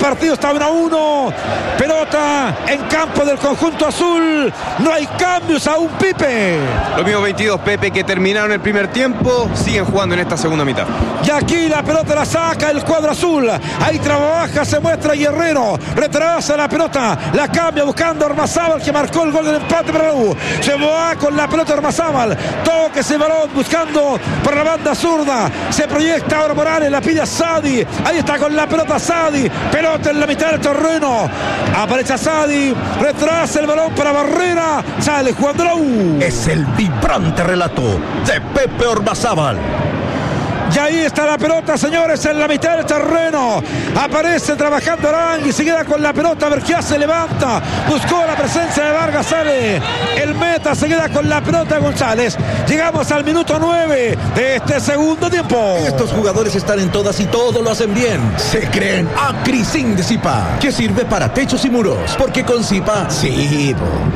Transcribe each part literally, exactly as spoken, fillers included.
partido está uno a uno. Pelota en campo del conjunto azul. No hay cambios aún, Pipe. Los mismos veintidós, Pepe, que terminaron el primer tiempo, siguen jugando en esta segunda mitad. Y aquí la pelota la saca el cuadro azul. Ahí trabaja, se muestra Guerrero. Retrasa la pelota, la cambia buscando Ormazábal, que marcó el gol del empate para la U. Se va con la pelota Ormazábal. Toque ese balón buscando por la banda zurda. Se proyecta ahora Morales, la pide a Sadi. Ahí está con la pelota Sadi. Pelota en la mitad del terreno. Aparece Sadi. Retrasa el balón para Barrera. Sale jugando la U. Es el vibrante relato de Pepe Ormazábal. Y ahí está la pelota, señores, en la mitad del terreno. Aparece trabajando Arangui, se queda con la pelota, a ver qué hace, levanta. Buscó la presencia de Vargas, sale el meta, se queda con la pelota González. Llegamos al minuto nueve de este segundo tiempo. Estos jugadores están en todas y todo lo hacen bien. Se creen Acrisin de Zipa, que sirve para techos y muros. Porque con Zipa, sí.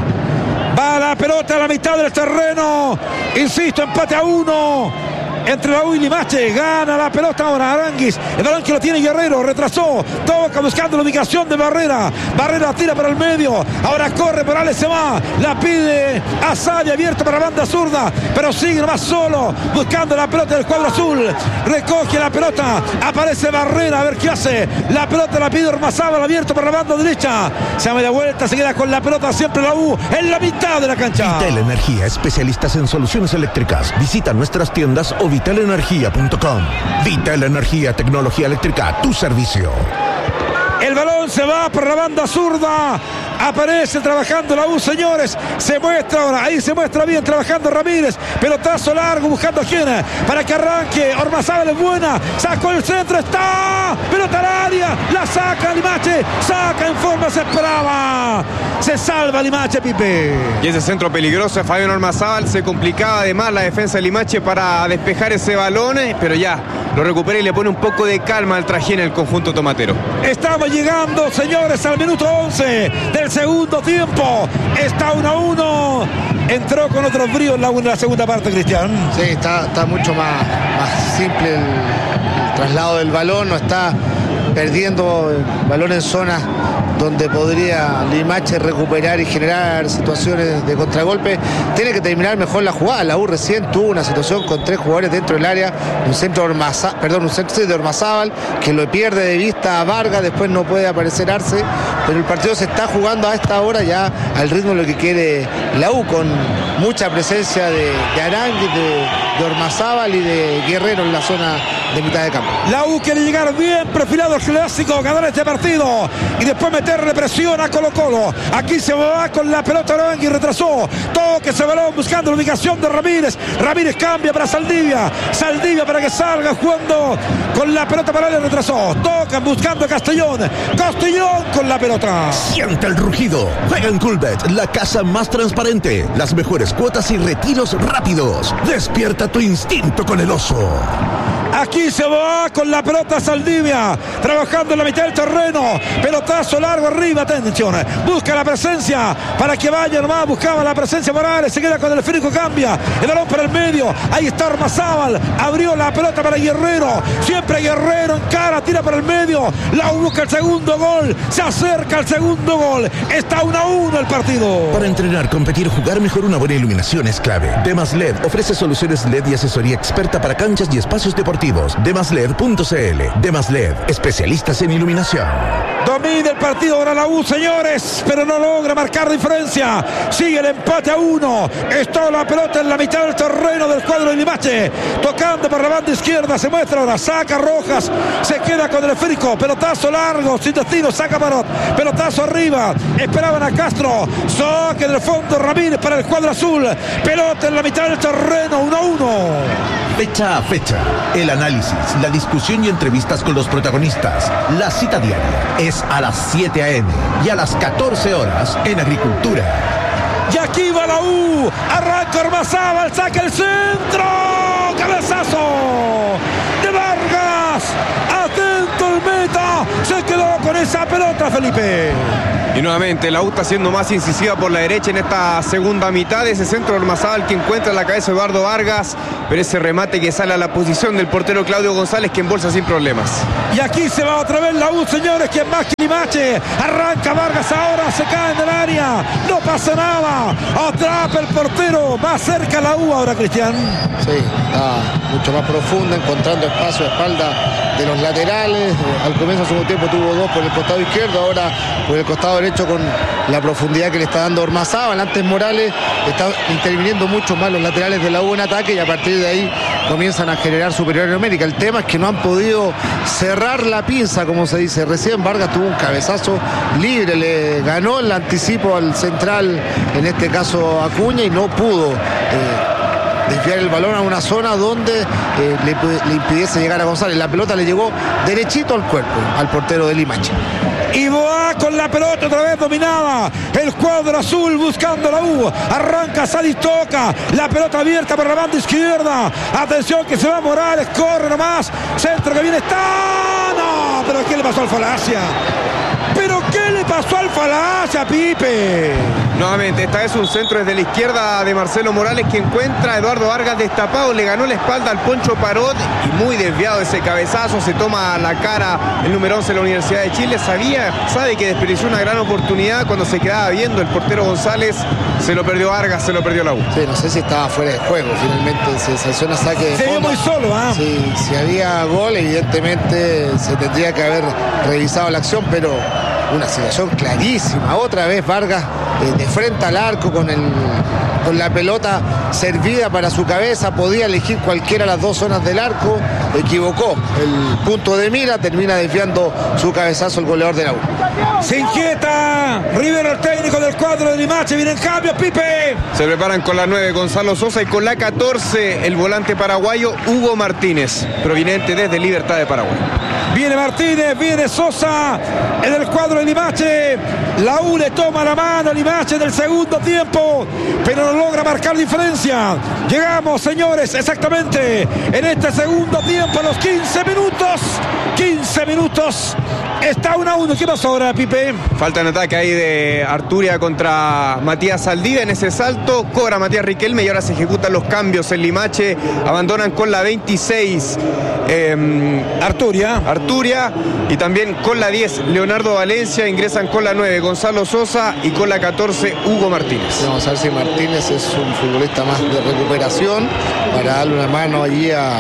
Va la pelota a la mitad del terreno. Insisto, empate a uno entre la U y Limache. Gana la pelota ahora Aranguis. El balón que lo tiene Guerrero. Retrasó. Toca buscando la ubicación de Barrera. Barrera tira para el medio. Ahora corre Morales, se va. La pide a Sadi, abierto para la banda zurda. Pero sigue nomás solo. Buscando la pelota del cuadro azul. Recoge la pelota. Aparece Barrera. A ver qué hace. La pelota la pide Ormazábal, abierto para la banda derecha. Se da media vuelta. Se queda con la pelota siempre la U en la mitad de la cancha. Vital Energía, especialistas en soluciones eléctricas. Visita nuestras tiendas o vital energía punto com. Vital Energía, tecnología eléctrica, tu servicio. El balón se va por la banda zurda. Aparece trabajando la U, señores. Se muestra ahora, ahí se muestra bien trabajando Ramírez. Pelotazo largo buscando a quién para que arranque. Ormazábal es buena. Sacó el centro, está. Pelota al área. La saca Limache. Saca en forma, se esperaba. Se salva Limache, Pipe. Y ese centro peligroso de Fabián Ormazábal. Se complicaba además la defensa de Limache para despejar ese balón. Pero ya lo recupera y le pone un poco de calma al trajín en el conjunto tomatero. Estamos llegando, señores, al minuto once del segundo tiempo. Está uno a uno. Entró con otros bríos en la, en la segunda parte, Cristian. Sí, está, está mucho más, más simple el, el traslado del balón. No está perdiendo el balón en zonas donde podría Limache recuperar y generar situaciones de contragolpe. Tiene que terminar mejor la jugada. La U recién tuvo una situación con tres jugadores dentro del área, un centro de Ormazábal, perdón, un centro de Ormazábal que lo pierde de vista a Vargas, después no puede aparecer Arce, pero el partido se está jugando a esta hora ya al ritmo de lo que quiere la U, con mucha presencia de, de Arangui, de, de Ormazábal y de Guerrero en la zona de mitad de campo. La U quiere llegar bien perfilado al clásico, ganar este partido y después meterle presión a Colo Colo. Aquí se va con la pelota Arangui, retrasó, toque ese balón buscando la ubicación de Ramírez. Ramírez cambia para Saldivia, Saldivia para que salga jugando con la pelota para él, retrasó, tocan buscando a Castellón, Castellón con la pelota. Siente el rugido, juega en Coolbet, la casa más transparente, las mejores cuotas y retiros rápidos. Despierta tu instinto con el oso. Aquí se va con la pelota Saldivia, trabajando en la mitad del terreno, pelotazo largo arriba, atención, busca la presencia para que vaya nomás, buscaba la presencia Morales, se queda con el esférico, cambia el balón para el medio, ahí está Ormazábal, abrió la pelota para Guerrero, siempre Guerrero en cara, tira para el medio, la U busca el segundo gol, se acerca al segundo gol, está uno a uno el partido. Para entrenar, competir, jugar mejor, una buena iluminación es clave. Demas L E D ofrece soluciones L E D y asesoría experta para canchas y espacios deportivos. demas led punto cl. Demas L E D, especialistas en iluminación. Domina el partido ahora la U, señores, pero no logra marcar diferencia. Sigue el empate a uno. Está la pelota en la mitad del terreno del cuadro de Limache, tocando por la banda izquierda, se muestra ahora, saca Rojas, se queda con el esférico, pelotazo largo, sin destino, saca Marot, pelotazo arriba, esperaban a Castro, saque del fondo Ramírez para el cuadro azul, pelota en la mitad del terreno, uno a uno. Fecha a fecha, el análisis, la discusión y entrevistas con los protagonistas. La cita diaria es a las siete a eme y a las catorce horas en Agricultura. Y aquí va la U, arranca Ormazábal, saca el centro, cabezazo de Vargas, atento el meta, se queda quedó con esa pelota, Felipe. Y nuevamente la U está siendo más incisiva por la derecha en esta segunda mitad. Ese centro de Ormazábal que encuentra en la cabeza de Eduardo Vargas, pero ese remate que sale a la posición del portero Claudio González, que embolsa sin problemas. Y aquí se va otra vez la U, señores, que es más que Limache. Arranca Vargas ahora, se cae en el área, no pasa nada, atrapa el portero, más cerca la U ahora, Cristian. Sí, está mucho más profunda, encontrando espacio a espalda de los laterales. Al comienzo del segundo tiempo tuvo dos por el costado izquierdo, ahora por el costado derecho, con la profundidad que le está dando Ormazábal. Antes Morales está interviniendo mucho más los laterales de la U en ataque, y a partir de ahí comienzan a generar superioridad numérica. El tema es que no han podido cerrar la pinza, como se dice. Recién Vargas tuvo un cabezazo libre, le ganó el anticipo al central, en este caso Acuña, y no pudo eh, desviar el balón a una zona donde eh, le, le impidiese llegar a González. La pelota le llegó derechito al cuerpo al portero de Limache. Y Boá con la pelota otra vez dominada. El cuadro azul buscando la U. Arranca, sale y toca. La pelota abierta por la banda izquierda. Atención que se va Morales. Corre nomás. Centro que viene. Está. No, pero ¿qué le pasó al Falacia? ¿Pero qué le pasó al Falacia, Pipe? Nuevamente, esta vez un centro desde la izquierda de Marcelo Morales, que encuentra a Eduardo Vargas destapado, le ganó la espalda al Poncho Parot y muy desviado ese cabezazo, se toma la cara el número once de la Universidad de Chile. Sabía, sabe que desperdició una gran oportunidad cuando se quedaba viendo el portero González, se lo perdió Vargas, se lo perdió la U. Sí, no sé si estaba fuera de juego, finalmente se sanciona saque de se vio muy solo, ¿ah? ¿eh? Sí, si había gol, evidentemente se tendría que haber revisado la acción, pero una situación clarísima. Otra vez Vargas eh, de frente al arco con, el, con la pelota servida para su cabeza. Podía elegir cualquiera de las dos zonas del arco. Equivocó el punto de mira. Termina desviando su cabezazo el goleador de la U. Se inquieta Rivero, el técnico del cuadro de Limache. Viene en cambio, Pipe. Se preparan con la nueve Gonzalo Sosa y con la catorce el volante paraguayo Hugo Martínez, proveniente desde Libertad de Paraguay. Viene Martínez, viene Sosa en el cuadro de Limache. La U le toma la mano a Limache en el segundo tiempo, pero no logra marcar diferencia. Llegamos, señores, exactamente en este segundo tiempo, a los quince minutos. quince minutos. Está uno a uno. ¿Qué pasó ahora, Pipe? Falta en ataque ahí de Arturia contra Matías Saldívar. En ese salto cobra Matías Riquelme y ahora se ejecutan los cambios en Limache. Abandonan con la veintiséis eh, Arturia. Arturia y también con la diez Leonardo Valencia. Ingresan con la nueve Gonzalo Sosa y con la catorce Hugo Martínez. Vamos a ver si Martínez es un futbolista más de recuperación para darle una mano allí a,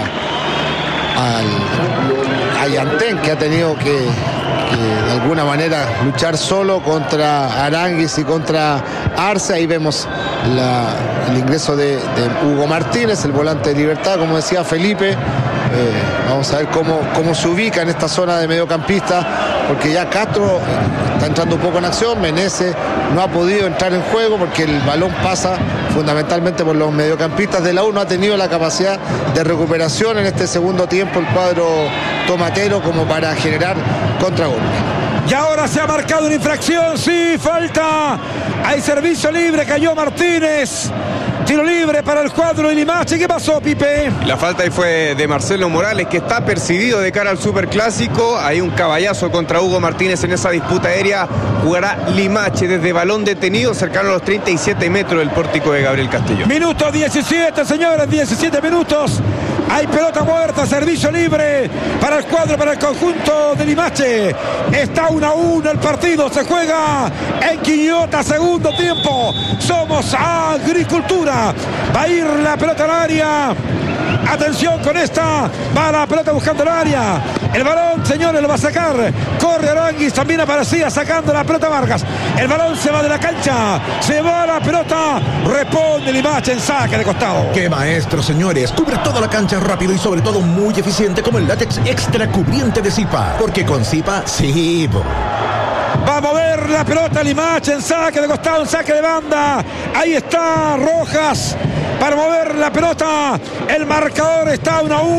a, a Yantén, que ha tenido que, que de alguna manera luchar solo contra Aránguiz y contra Arce. Ahí vemos la, el ingreso de, de Hugo Martínez, el volante de Libertad, como decía Felipe. Eh, vamos a ver cómo, cómo se ubica en esta zona de mediocampista, porque ya Castro está entrando un poco en acción. Meneses no ha podido entrar en juego porque el balón pasa fundamentalmente por los mediocampistas de la U. No ha tenido la capacidad de recuperación en este segundo tiempo el cuadro tomatero como para generar contragolpe. Y ahora se ha marcado una infracción, sí, falta. Hay servicio libre, cayó Martínez. Tiro libre para el cuadro de Limache. ¿Qué pasó, Pipe? La falta ahí fue de Marcelo Morales, que está percibido de cara al Superclásico. Hay un caballazo contra Hugo Martínez en esa disputa aérea. Jugará Limache desde balón detenido, cercano a los treinta y siete metros del pórtico de Gabriel Castillo. Minuto diecisiete, señores, diecisiete minutos. Hay pelota muerta, servicio libre para el cuadro, para el conjunto de Limache. Está uno a uno el partido, se juega en Quillota, segundo tiempo. Somos Agricultura. Va a ir la pelota al área. Atención con esta. Va la pelota buscando el área. El balón, señores, lo va a sacar. Corre Aránguiz, también aparecía sacando la pelota Vargas. El balón se va de la cancha. Se va la pelota. Responde Limache en saque de costado. ¡Qué maestro, señores! Cubre toda la cancha rápido y sobre todo muy eficiente, como el látex extra cubriente de Zipa. Porque con Zipa, sí. Va a mover la pelota Limache en saque de costado, en saque de banda. Ahí está Rojas para mover la pelota. El marcador está uno a uno. ¿Qué pasa?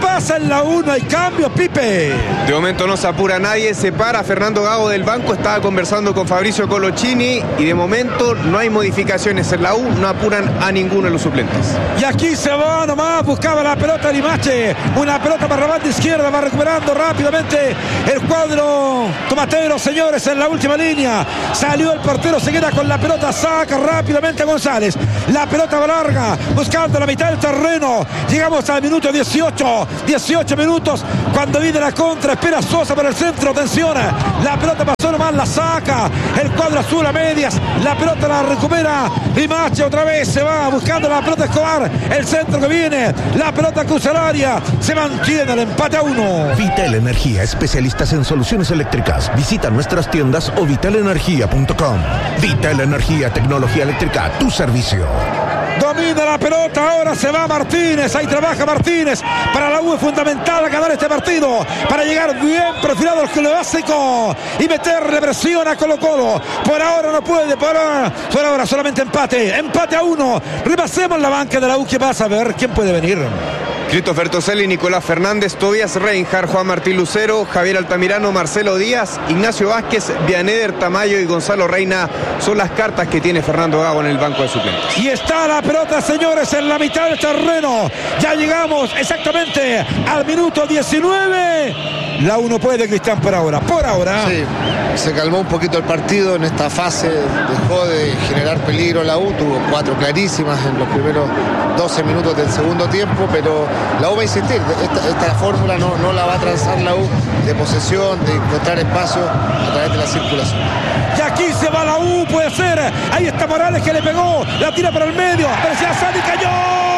pasa en la uno? Hay cambios, Pipe. De momento no se apura nadie, se para Fernando Gago del banco, estaba conversando con Fabricio Colochini y de momento no hay modificaciones en la U, no apuran a ninguno de los suplentes. Y aquí se va nomás, buscaba la pelota Limache, una pelota para la banda izquierda, va recuperando rápidamente el cuadro tomatero, señores, en la última línea. Salió el portero, se queda con la pelota, saca rápidamente a González. La pelota va larga, buscando la mitad del terreno. Llegamos al minuto dieciocho, dieciocho minutos, cuando viene la contra, espera Sosa por el centro, atención, la pelota pasó nomás, la saca el cuadro azul a medias, la pelota la recupera Limache, otra vez se va buscando la pelota Escobar, el centro que viene, la pelota cruza el área, se mantiene el empate a uno. Vital Energía, especialistas en soluciones eléctricas. Visita nuestras tiendas o vital energía punto com. Vital Energía, tecnología eléctrica, tu servicio. Domina la pelota, ahora se va Martínez, ahí trabaja Martínez, para la U es fundamental ganar este partido, para llegar bien perfilado al club básico y meterle presión a Colo Colo. Por ahora no puede, por ahora, por ahora solamente empate, empate a uno. Repasemos la banca de la U, ¿qué pasa? A ver, ¿quién puede venir? Christopher Toselli, Nicolás Fernández, Tobias Reinhardt, Juan Martín Lucero, Javier Altamirano, Marcelo Díaz, Ignacio Vázquez, Vianeder Tamayo y Gonzalo Reina son las cartas que tiene Fernando Gago en el banco de suplentes. Y está la pelota, señores, en la mitad del terreno. Ya llegamos exactamente al minuto diecinueve. La uno puede, Cristian, por ahora, por ahora. Sí, se calmó un poquito el partido en esta fase, dejó de generar peligro la U, tuvo cuatro clarísimas en los primeros doce minutos del segundo tiempo, pero la U va a insistir, esta, esta fórmula no, no la va a transar la U, de posesión, de encontrar espacio a través de la circulación. Y aquí se va la U, puede ser, ahí está Morales que le pegó, la tira para el medio, aparecía Sadi, cayó,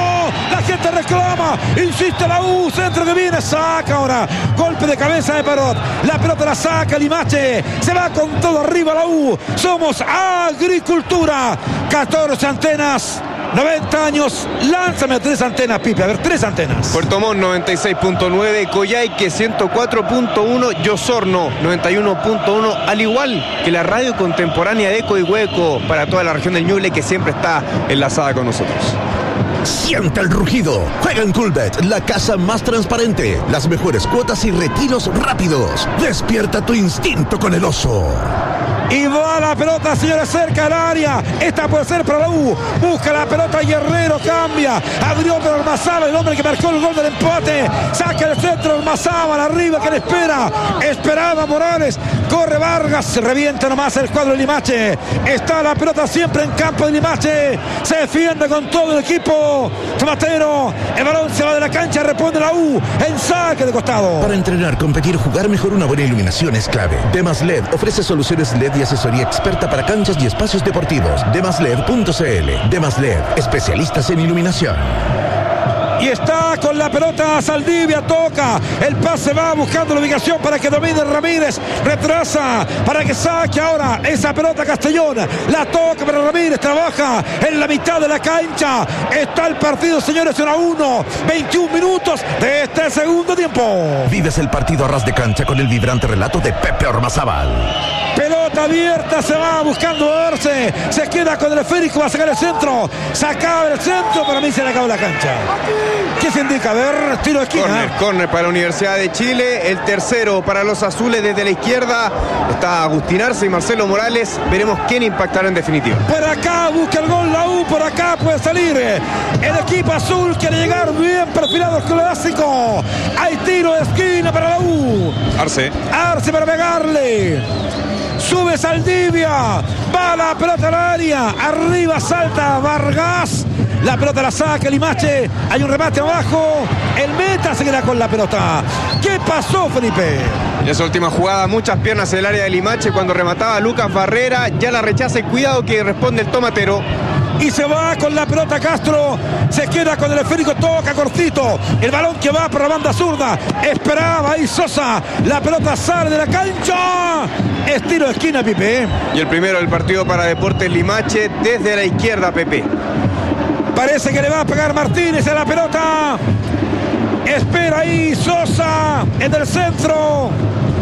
la gente reclama, insiste la U, centro que viene, saca ahora, golpe de cabeza de Parot, la pelota la saca Limache, se va con todo arriba la U, somos Agricultura, catorce antenas, noventa años, lánzame tres antenas, Pipe, a ver, tres antenas. Puerto Montt noventa y seis punto nueve, Coyhaique ciento cuatro punto uno, Yosorno noventa y uno punto uno, al igual que la radio contemporánea de Eco y Hueco para toda la región del Ñuble, que siempre está enlazada con nosotros. Siente el rugido. Juega en Coolbet, la casa más transparente. Las mejores cuotas y retiros rápidos. Despierta tu instinto con el oso. Y va la pelota, señores, cerca del área. Esta puede ser para la U. Busca la pelota Guerrero, cambia. Abrió para Ormazábal, el hombre que marcó el gol del empate. Saca el centro Ormazábal, arriba que le espera. Esperaba Morales. Corre Vargas, se revienta nomás el cuadro de Limache. Está la pelota siempre en campo de Limache. Se defiende con todo el equipo tomatero. El balón se va de la cancha, responde la U. En saque de costado. Para entrenar, competir, jugar mejor, una buena iluminación es clave. Demas L E D ofrece soluciones L E D y asesoría experta para canchas y espacios deportivos. demas led punto c l. Demas L E D, especialistas en iluminación. Y está con la pelota Saldivia, toca, el pase va buscando la ubicación para que domine Ramírez, retrasa para que saque ahora esa pelota Castellón, la toca para Ramírez, trabaja en la mitad de la cancha, está el partido, señores, uno a uno, veintiún minutos de este segundo tiempo. Vives el partido a ras de cancha con el vibrante relato de Pepe Ormazábal. Pelota abierta, se va buscando Arce, se queda con el esférico, va a sacar el centro, sacaba el centro, para mí se le acabó la cancha. ¿Qué se indica? A ver, tiro de esquina. Corner, corner para la Universidad de Chile, el tercero para los azules desde la izquierda, está Agustín Arce y Marcelo Morales, veremos quién impactará en definitiva. Por acá busca el gol la U, por acá puede salir el equipo azul, quiere llegar bien perfilado el clásico, hay tiro de esquina para la U. Arce. Arce para pegarle. Sube Saldivia, va la pelota al área, arriba salta Vargas, la pelota la saca Limache, hay un remate abajo, el meta se queda con la pelota. ¿Qué pasó, Felipe? En esa última jugada, muchas piernas en el área de Limache cuando remataba Lucas Barrera, ya la rechaza y cuidado que responde el tomatero. Y se va con la pelota Castro, se queda con el esférico, toca cortito, el balón que va por la banda zurda, esperaba ahí Sosa, la pelota sale de la cancha, es tiro de esquina, Pipe. Y el primero del partido para Deportes Limache desde la izquierda, Pepe. Parece que le va a pegar Martínez a la pelota, espera ahí Sosa, en el centro,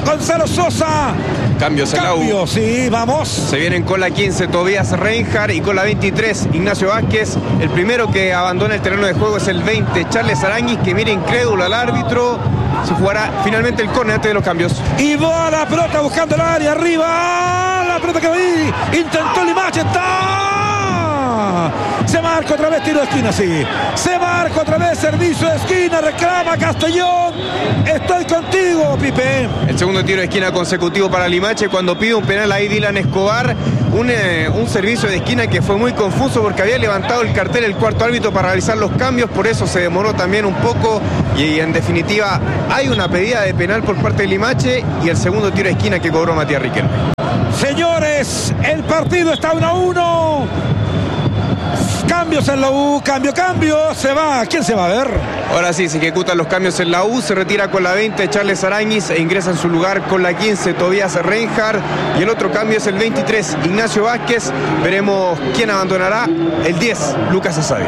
Gonzalo Sosa. Cambios en la U. Cambio, sí, vamos. Se vienen con la quince Tobías Reinhardt y con la veintitrés Ignacio Vázquez. El primero que abandona el terreno de juego es el veinte Charles Aranguis, que mira incrédulo al árbitro. Se jugará finalmente el córner antes de los cambios. Y va la pelota buscando el área arriba. La pelota que ahí intentó Limache. Está. Se marca otra vez tiro de esquina, sí. Se marca otra vez servicio de esquina. Reclama Castellón. Estoy contigo, Pipe. El segundo tiro de esquina consecutivo para Limache cuando pide un penal ahí Dylan Escobar. Un, eh, un servicio de esquina que fue muy confuso porque había levantado el cartel el cuarto árbitro para realizar los cambios. Por eso se demoró también un poco. Y, y en definitiva hay una pedida de penal por parte de Limache y el segundo tiro de esquina que cobró Matías Riquelme. Señores, el partido está uno a uno. Cambios en la U, cambio, cambio, se va, ¿quién se va a ver? Ahora sí, se ejecutan los cambios en la U, se retira con la veinte Charles Aranguis e ingresa en su lugar con la quince Tobías Reinhardt y el otro cambio es el veintitrés Ignacio Vázquez. Veremos quién abandonará el diez Lucas Asadi.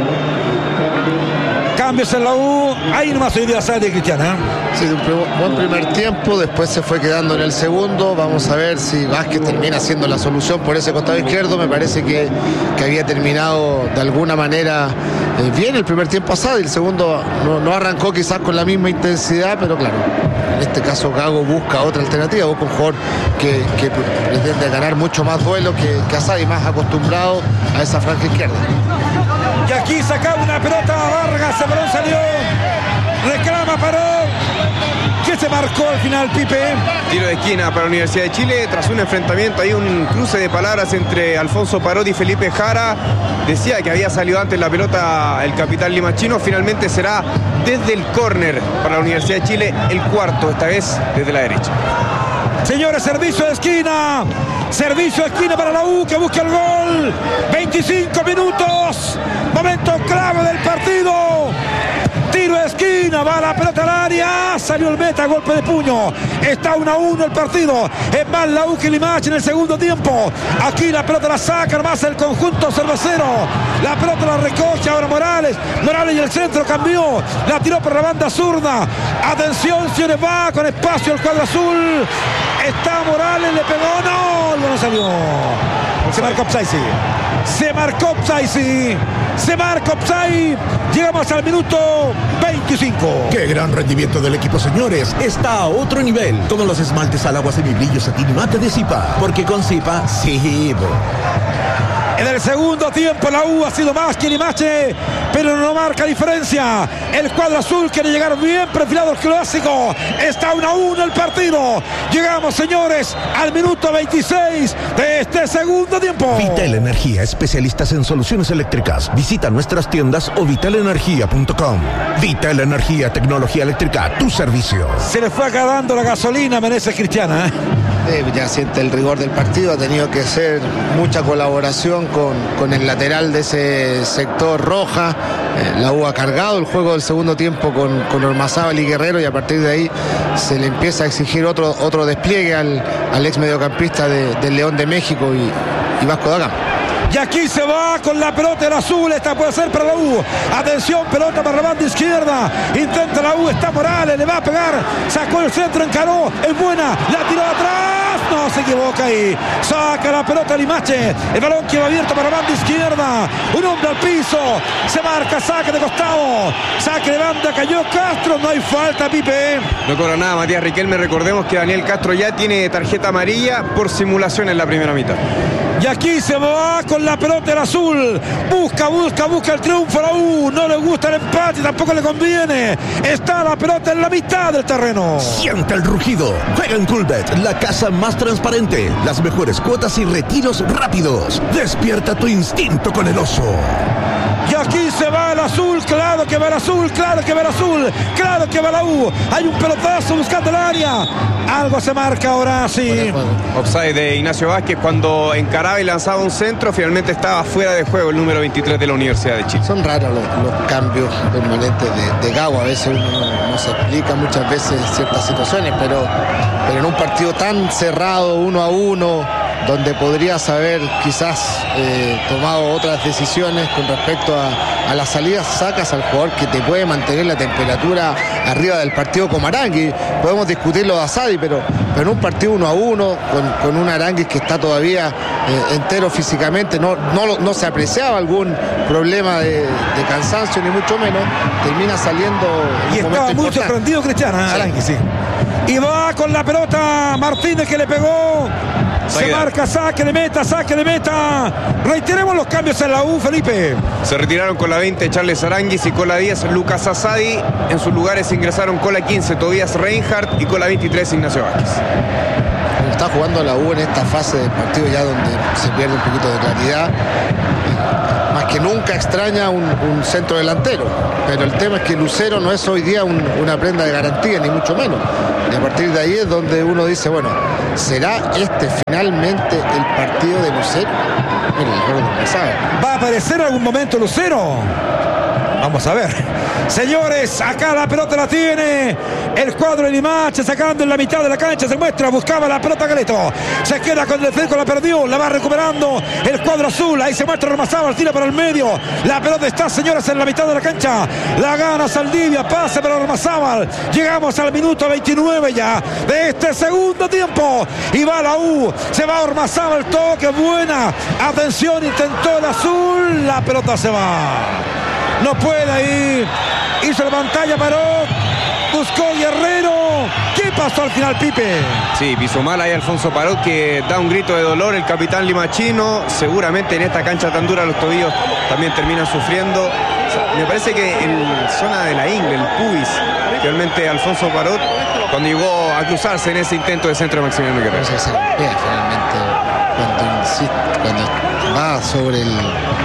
Cambios en la U, ahí nomás hoy día Asadi, Cristiana. Sí, un buen primer tiempo, después se fue quedando en el segundo. Vamos a ver si Vázquez termina siendo la solución por ese costado izquierdo. Me parece que, que había terminado de alguna manera eh, bien el primer tiempo pasado y el segundo no, no arrancó quizás con la misma intensidad, pero claro, en este caso Gago busca otra alternativa, busca un jugador que, que pretende ganar mucho más duelo que, que Asadi, más acostumbrado a esa franja izquierda. Y aquí sacaba una pelota a Vargas, el balón salió, reclama, paró. ¿Qué se marcó al final, Pipe? Tiro de esquina para la Universidad de Chile tras un enfrentamiento, hay un cruce de palabras entre Alfonso Parot y Felipe Jara. Decía que había salido antes la pelota el capitán limachino. Finalmente será desde el córner para la Universidad de Chile, el cuarto, esta vez desde la derecha. Señores, servicio de esquina. Servicio de esquina para la U que busca el gol. veinticinco minutos. Momento clave del partido. Tiro de esquina, va la pelota al área, salió el meta, golpe de puño, está uno a uno el partido, es más la U que Limache en el segundo tiempo. Aquí la pelota la saca más el conjunto cervecero, la pelota la recoge ahora Morales, Morales y el centro cambió, la tiró por la banda zurda, atención señores, va con espacio el cuadro azul, está Morales, le pegó, no, no salió, se marcó Psaisi. Se marcó Psaisi. Se marcó Psaisi. Llegamos al minuto veinticinco. ¡Qué gran rendimiento del equipo, señores! Está a otro nivel. Todos los esmaltes al agua semibrillo satín mate de Zipa. Porque con Zipa, sí. En el segundo tiempo la U ha sido más que Limache, pero no marca diferencia. El cuadro azul quiere llegar bien perfilado al clásico. Está uno a uno el partido. Llegamos, señores, al minuto veintiséis de este segundo tiempo. Vital Energía, especialistas en soluciones eléctricas. Visita nuestras tiendas o vital energía punto com. Vital Energía, tecnología eléctrica a tu servicio. Se le fue acabando la gasolina, Meneses, Cristiana. Eh, ya siente el rigor del partido, ha tenido que hacer mucha colaboración con, con el lateral de ese sector roja. Eh, la U ha cargado el juego del segundo tiempo con, con Ormazábal y Guerrero y a partir de ahí se le empieza a exigir otro, otro despliegue al, al ex mediocampista de, del León de México y, y Vasco da Gama. Y aquí se va con la pelota el azul. Esta puede ser para la U. Atención, pelota para la banda izquierda. Intenta la U, está Morales, le va a pegar. Sacó el centro, encaró. Es buena, la tiró atrás. No, se equivoca ahí. Saca la pelota Limache. El balón que va abierto para la banda izquierda. Un hombre al piso. Se marca, saque de costado. Saque de banda, cayó Castro. No hay falta, Pipe. No cobra nada Matías Riquelme. Recordemos que Daniel Castro ya tiene tarjeta amarilla por simulación en la primera mitad. Y aquí se va con la pelota el azul. Busca, busca, busca el triunfo a la U. No le gusta el empate, tampoco le conviene. Está la pelota en la mitad del terreno. Siente el rugido. Juega en Coolbet, la casa más transparente. Las mejores cuotas y retiros rápidos. Despierta tu instinto con el oso. Y aquí se va el azul, claro que va el azul, claro que va el azul, claro que va la U. Hay un pelotazo buscando el área. Algo se marca ahora, sí. Offside de Ignacio Vázquez cuando encaraba y lanzaba un centro, finalmente estaba fuera de juego el número veintitrés de la Universidad de Chile. Son raros los, los cambios permanentes de, de Gago. A veces uno no, no se explica muchas veces ciertas situaciones, pero, pero en un partido tan cerrado, uno a uno, donde podrías haber quizás eh, tomado otras decisiones con respecto a, a las salidas, sacas al jugador que te puede mantener la temperatura arriba del partido como Aranguis. Podemos discutir lo de Asadi, pero, pero en un partido uno a uno, con, con un Aranguis que está todavía eh, entero físicamente, no, no, no se apreciaba algún problema de, de cansancio, ni mucho menos, termina saliendo y estaba muy sorprendido Cristiano sí. Aranguis, sí. Y va con la pelota Martínez, que le pegó. Se marca saque de meta, saque de meta. Reiteremos los cambios en la U, Felipe. Se retiraron con la veinte Charles Aranguis y con la diez Lucas Asadi. En sus lugares ingresaron con la quince Tobías Reinhardt y con la veintitrés Ignacio Vázquez. Está jugando la U en esta fase del partido ya donde se pierde un poquito de claridad. Más que nunca extraña un, un centro delantero, pero el tema es que Lucero no es hoy día un, una prenda de garantía, ni mucho menos. Y a partir de ahí es donde uno dice, bueno, ¿será este finalmente el partido de Lucero? Mira, el error de pasado. ¿Va a aparecer en algún momento Lucero? Vamos a ver. Señores, acá la pelota la tiene el cuadro de Limache, sacando en la mitad de la cancha, se muestra, buscaba la pelota Galeto, se queda con el cerco, la perdió, la va recuperando el cuadro azul, ahí se muestra Ormazábal, tira para el medio, la pelota está, señores, en la mitad de la cancha, la gana Saldivia, pase para Ormazábal, llegamos al minuto veintinueve ya de este segundo tiempo, y va la U, se va Ormazábal, toque, buena, atención, intentó el azul, la pelota se va. No puede ir, hizo la pantalla, paró, buscó Guerrero. ¿Qué pasó al final, Pipe? Sí, pisó mal ahí Alfonso Parot, que da un grito de dolor. El capitán limachino, seguramente en esta cancha tan dura los tobillos también terminan sufriendo. O sea, me parece que en zona de la ingle, el pubis, realmente Alfonso Parot, cuando llegó a cruzarse en ese intento de centro de Maximiliano Guerrero. Se golpea finalmente cuando, insiste, cuando va sobre el...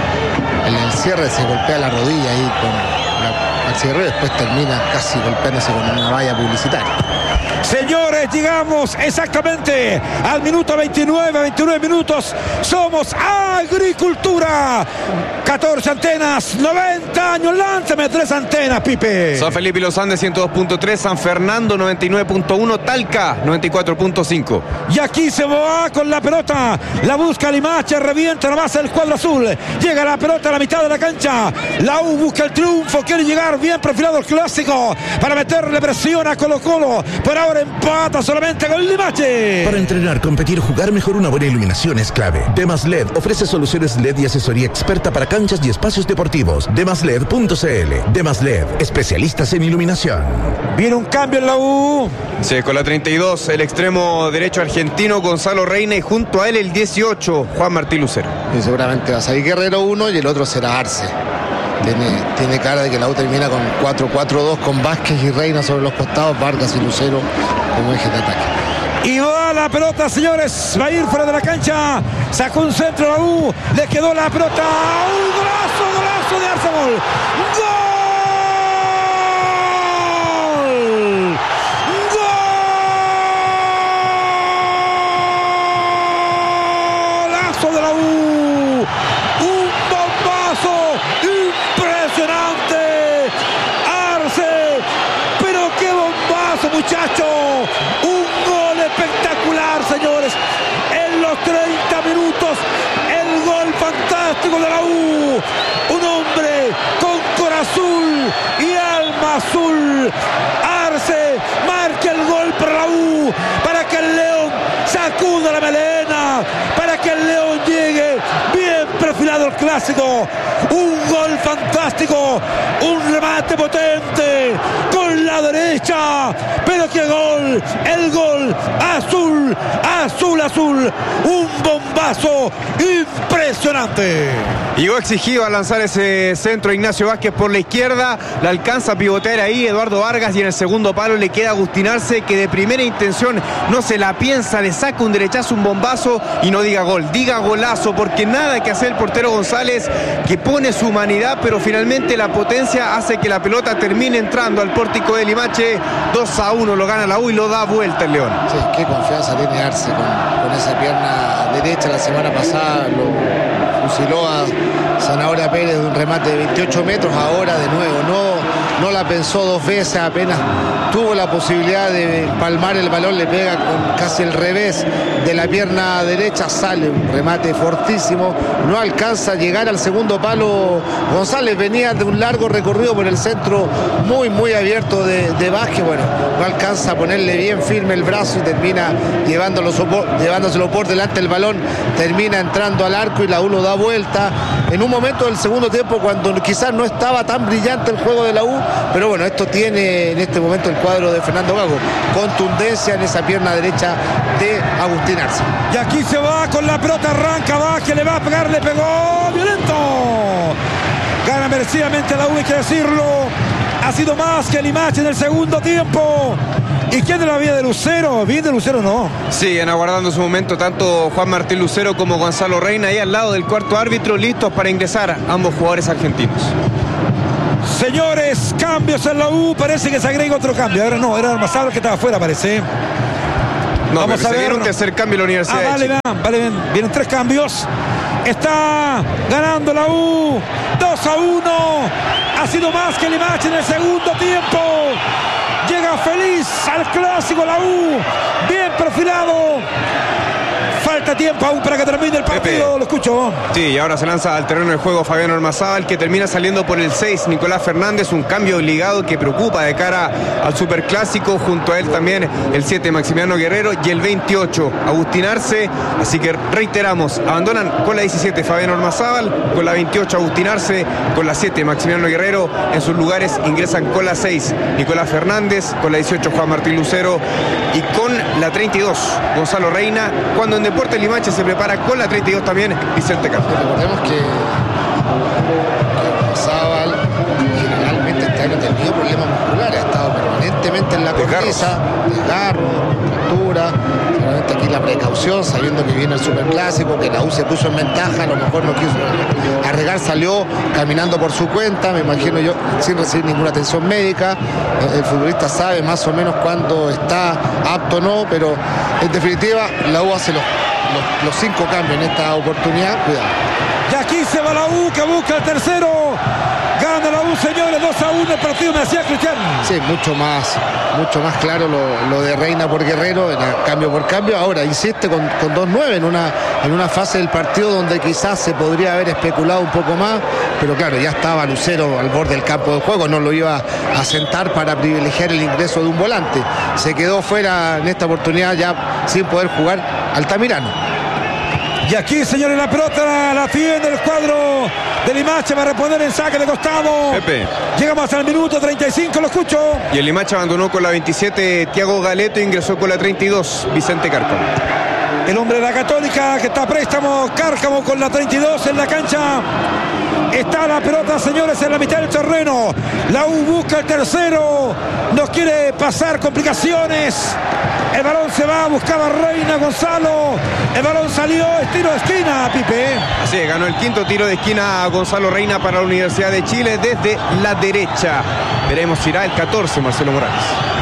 En el cierre se golpea la rodilla ahí con la, el cierre, después termina casi golpeándose con una valla publicitaria. Señores, llegamos exactamente al minuto veintinueve, veintinueve minutos. Somos Agricultura. catorce antenas, noventa años. Lánzame tres antenas, Pipe. San Felipe y Los Andes ciento dos punto tres, San Fernando noventa y nueve punto uno, Talca noventa y cuatro punto cinco. Y aquí se va con la pelota. La busca Limache, revienta la base del cuadro azul. Llega la pelota a la mitad de la cancha. La U busca el triunfo, quiere llegar bien perfilado el clásico para meterle presión a Colo Colo. Por ahora empata solamente con Limache. Para entrenar, competir, jugar mejor, una buena iluminación es clave. Demas L E D ofrece soluciones L E D y asesoría experta para canchas y espacios deportivos. demas led punto c l. Demas L E D, especialistas en iluminación. Viene un cambio en la U. Sí, con la treinta y dos, el extremo derecho argentino Gonzalo Reina, y junto a él el dieciocho, Juan Martín Lucero. Y seguramente va a salir Guerrero uno y el otro será Arce. Tiene, tiene cara de que la U termina con cuatro cuatro dos, con Vázquez y Reina sobre los costados, Vargas y Lucero como eje de ataque. Y va la pelota, señores, va a ir fuera de la cancha, sacó un centro la U, le quedó la pelota, un golazo, golazo de Arce, gol, gol, golazo de la U, un bombazo impresionante, Arce, pero qué bombazo, muchacho, un gol espectacular, señores, en los treinta minutos, el gol fantástico de la U, un hombre con corazón y alma azul, Arce marca el gol para la U, para que el León sacuda la melena, para que el León llegue bien perfilado al clásico, un gol fantástico, un remate potente con la derecha, pero qué gol, el gol azul, azul, azul, un bombazo impresionante. Llegó exigido a lanzar ese centro Ignacio Vázquez por la izquierda, la alcanza a pivotear ahí Eduardo Vargas, y en el segundo palo le queda Agustín Arce, que de primera intención no se la piensa, le saca un derechazo, un bombazo, y no diga gol, diga golazo, porque nada que hacer el portero González, que pone su humanidad, pero finalmente la potencia hace que la pelota termine entrando al pórtico de Limache. Dos a uno lo gana la U y lo da vuelta el León. Sí, qué confianza tiene Arce con, con esa pierna derecha. La semana pasada lo fusiló a Zanahoria Pérez de un remate de veintiocho metros, ahora de nuevo no, no la pensó dos veces, apenas tuvo la posibilidad de palmar el balón, le pega con casi el revés de la pierna derecha, sale un remate fortísimo, no alcanza a llegar al segundo palo. González venía de un largo recorrido por el centro muy muy abierto de, de Vázquez, bueno, no alcanza a ponerle bien firme el brazo y termina llevándolo, llevándoselo por delante el balón, termina entrando al arco y la U lo da vuelta en un momento del segundo tiempo cuando quizás no estaba tan brillante el juego de la U, pero bueno, esto tiene en este momento el cuadro de Fernando Gago, contundencia en esa pierna derecha de Agustín Arce. Y aquí se va con la pelota, arranca Vázquez, le va a pegar, le pegó, violento. Gana merecidamente la U, hay que decirlo. Ha sido más que Limache en el segundo tiempo. ¿Y quién de la vía de Lucero? Bien de Lucero, no. Siguen aguardando su momento tanto Juan Martín Lucero como Gonzalo Reina, ahí al lado del cuarto árbitro, listos para ingresar ambos jugadores argentinos. Señores, cambios en la U, parece que se agrega otro cambio. Ahora no, era Armazal que estaba afuera, parece. No, vamos a ver un tercer cambio en la Universidad ah, de vale, Chile. Vale, vale, vienen tres cambios. Está ganando la U dos a uno. Ha sido más que Limache en el segundo tiempo. Llega feliz al clásico la U. Bien perfilado. Falta tiempo aún para que termine el partido. Pepe. Lo escucho. Sí, y ahora se lanza al terreno de juego Fabián Ormazábal, que termina saliendo por el seis, Nicolás Fernández. Un cambio obligado que preocupa de cara al superclásico. Junto a él también el siete, Maximiliano Guerrero, y el veintiocho, Agustín Arce. Así que reiteramos, abandonan con la diecisiete Fabián Ormazábal, con la veintiocho Agustín Arce, con la siete Maximiliano Guerrero. En sus lugares ingresan con la seis Nicolás Fernández, con la dieciocho Juan Martín Lucero y con la treinta y dos Gonzalo Reina. Cuando en Deportes Limache se prepara con la treinta y dos también Vicente Carpo. Recordemos que, que Ormazábal generalmente este año ha tenido problemas musculares, ha estado permanentemente en la cornisa, desgarro, fractura. Solamente aquí la precaución, sabiendo que viene el superclásico, que la U se puso en ventaja, a lo mejor no quiso arriesgar, salió caminando por su cuenta, me imagino yo, sin recibir ninguna atención médica. El futbolista sabe más o menos cuándo está apto o no, pero en definitiva la U hace los Los, los cinco cambios en esta oportunidad, cuidado. Y aquí se va la U, que busca el tercero. Gana la U, señores, dos a uno el partido, me decía Cristian. Sí, mucho más, mucho más claro lo, lo de Reina por Guerrero, en el cambio por cambio. Ahora, insiste con, con dos nueve en una, en una fase del partido donde quizás se podría haber especulado un poco más, pero claro, ya estaba Lucero al borde del campo de juego, no lo iba a sentar para privilegiar el ingreso de un volante. Se quedó fuera en esta oportunidad ya sin poder jugar Altamirano. Y aquí, señores, la pelota la tiene el cuadro de Limache para reponer en saque de costado. Pepe. Llegamos al minuto treinta y cinco, lo escucho. Y el Limache abandonó con la veintisiete Tiago Galeto e ingresó con la treinta y dos Vicente Cárcamo. El hombre de la Católica que está a préstamo, Cárcamo con la treinta y dos en la cancha. Está la pelota, señores, en la mitad del terreno. La U busca el tercero. Nos quiere pasar complicaciones. El balón se va, buscaba Reina Gonzalo. El balón salió, es tiro de esquina, Pipe. Así es, ganó el quinto tiro de esquina a Gonzalo Reina para la Universidad de Chile desde la derecha. Veremos si irá el catorce, Marcelo Morales.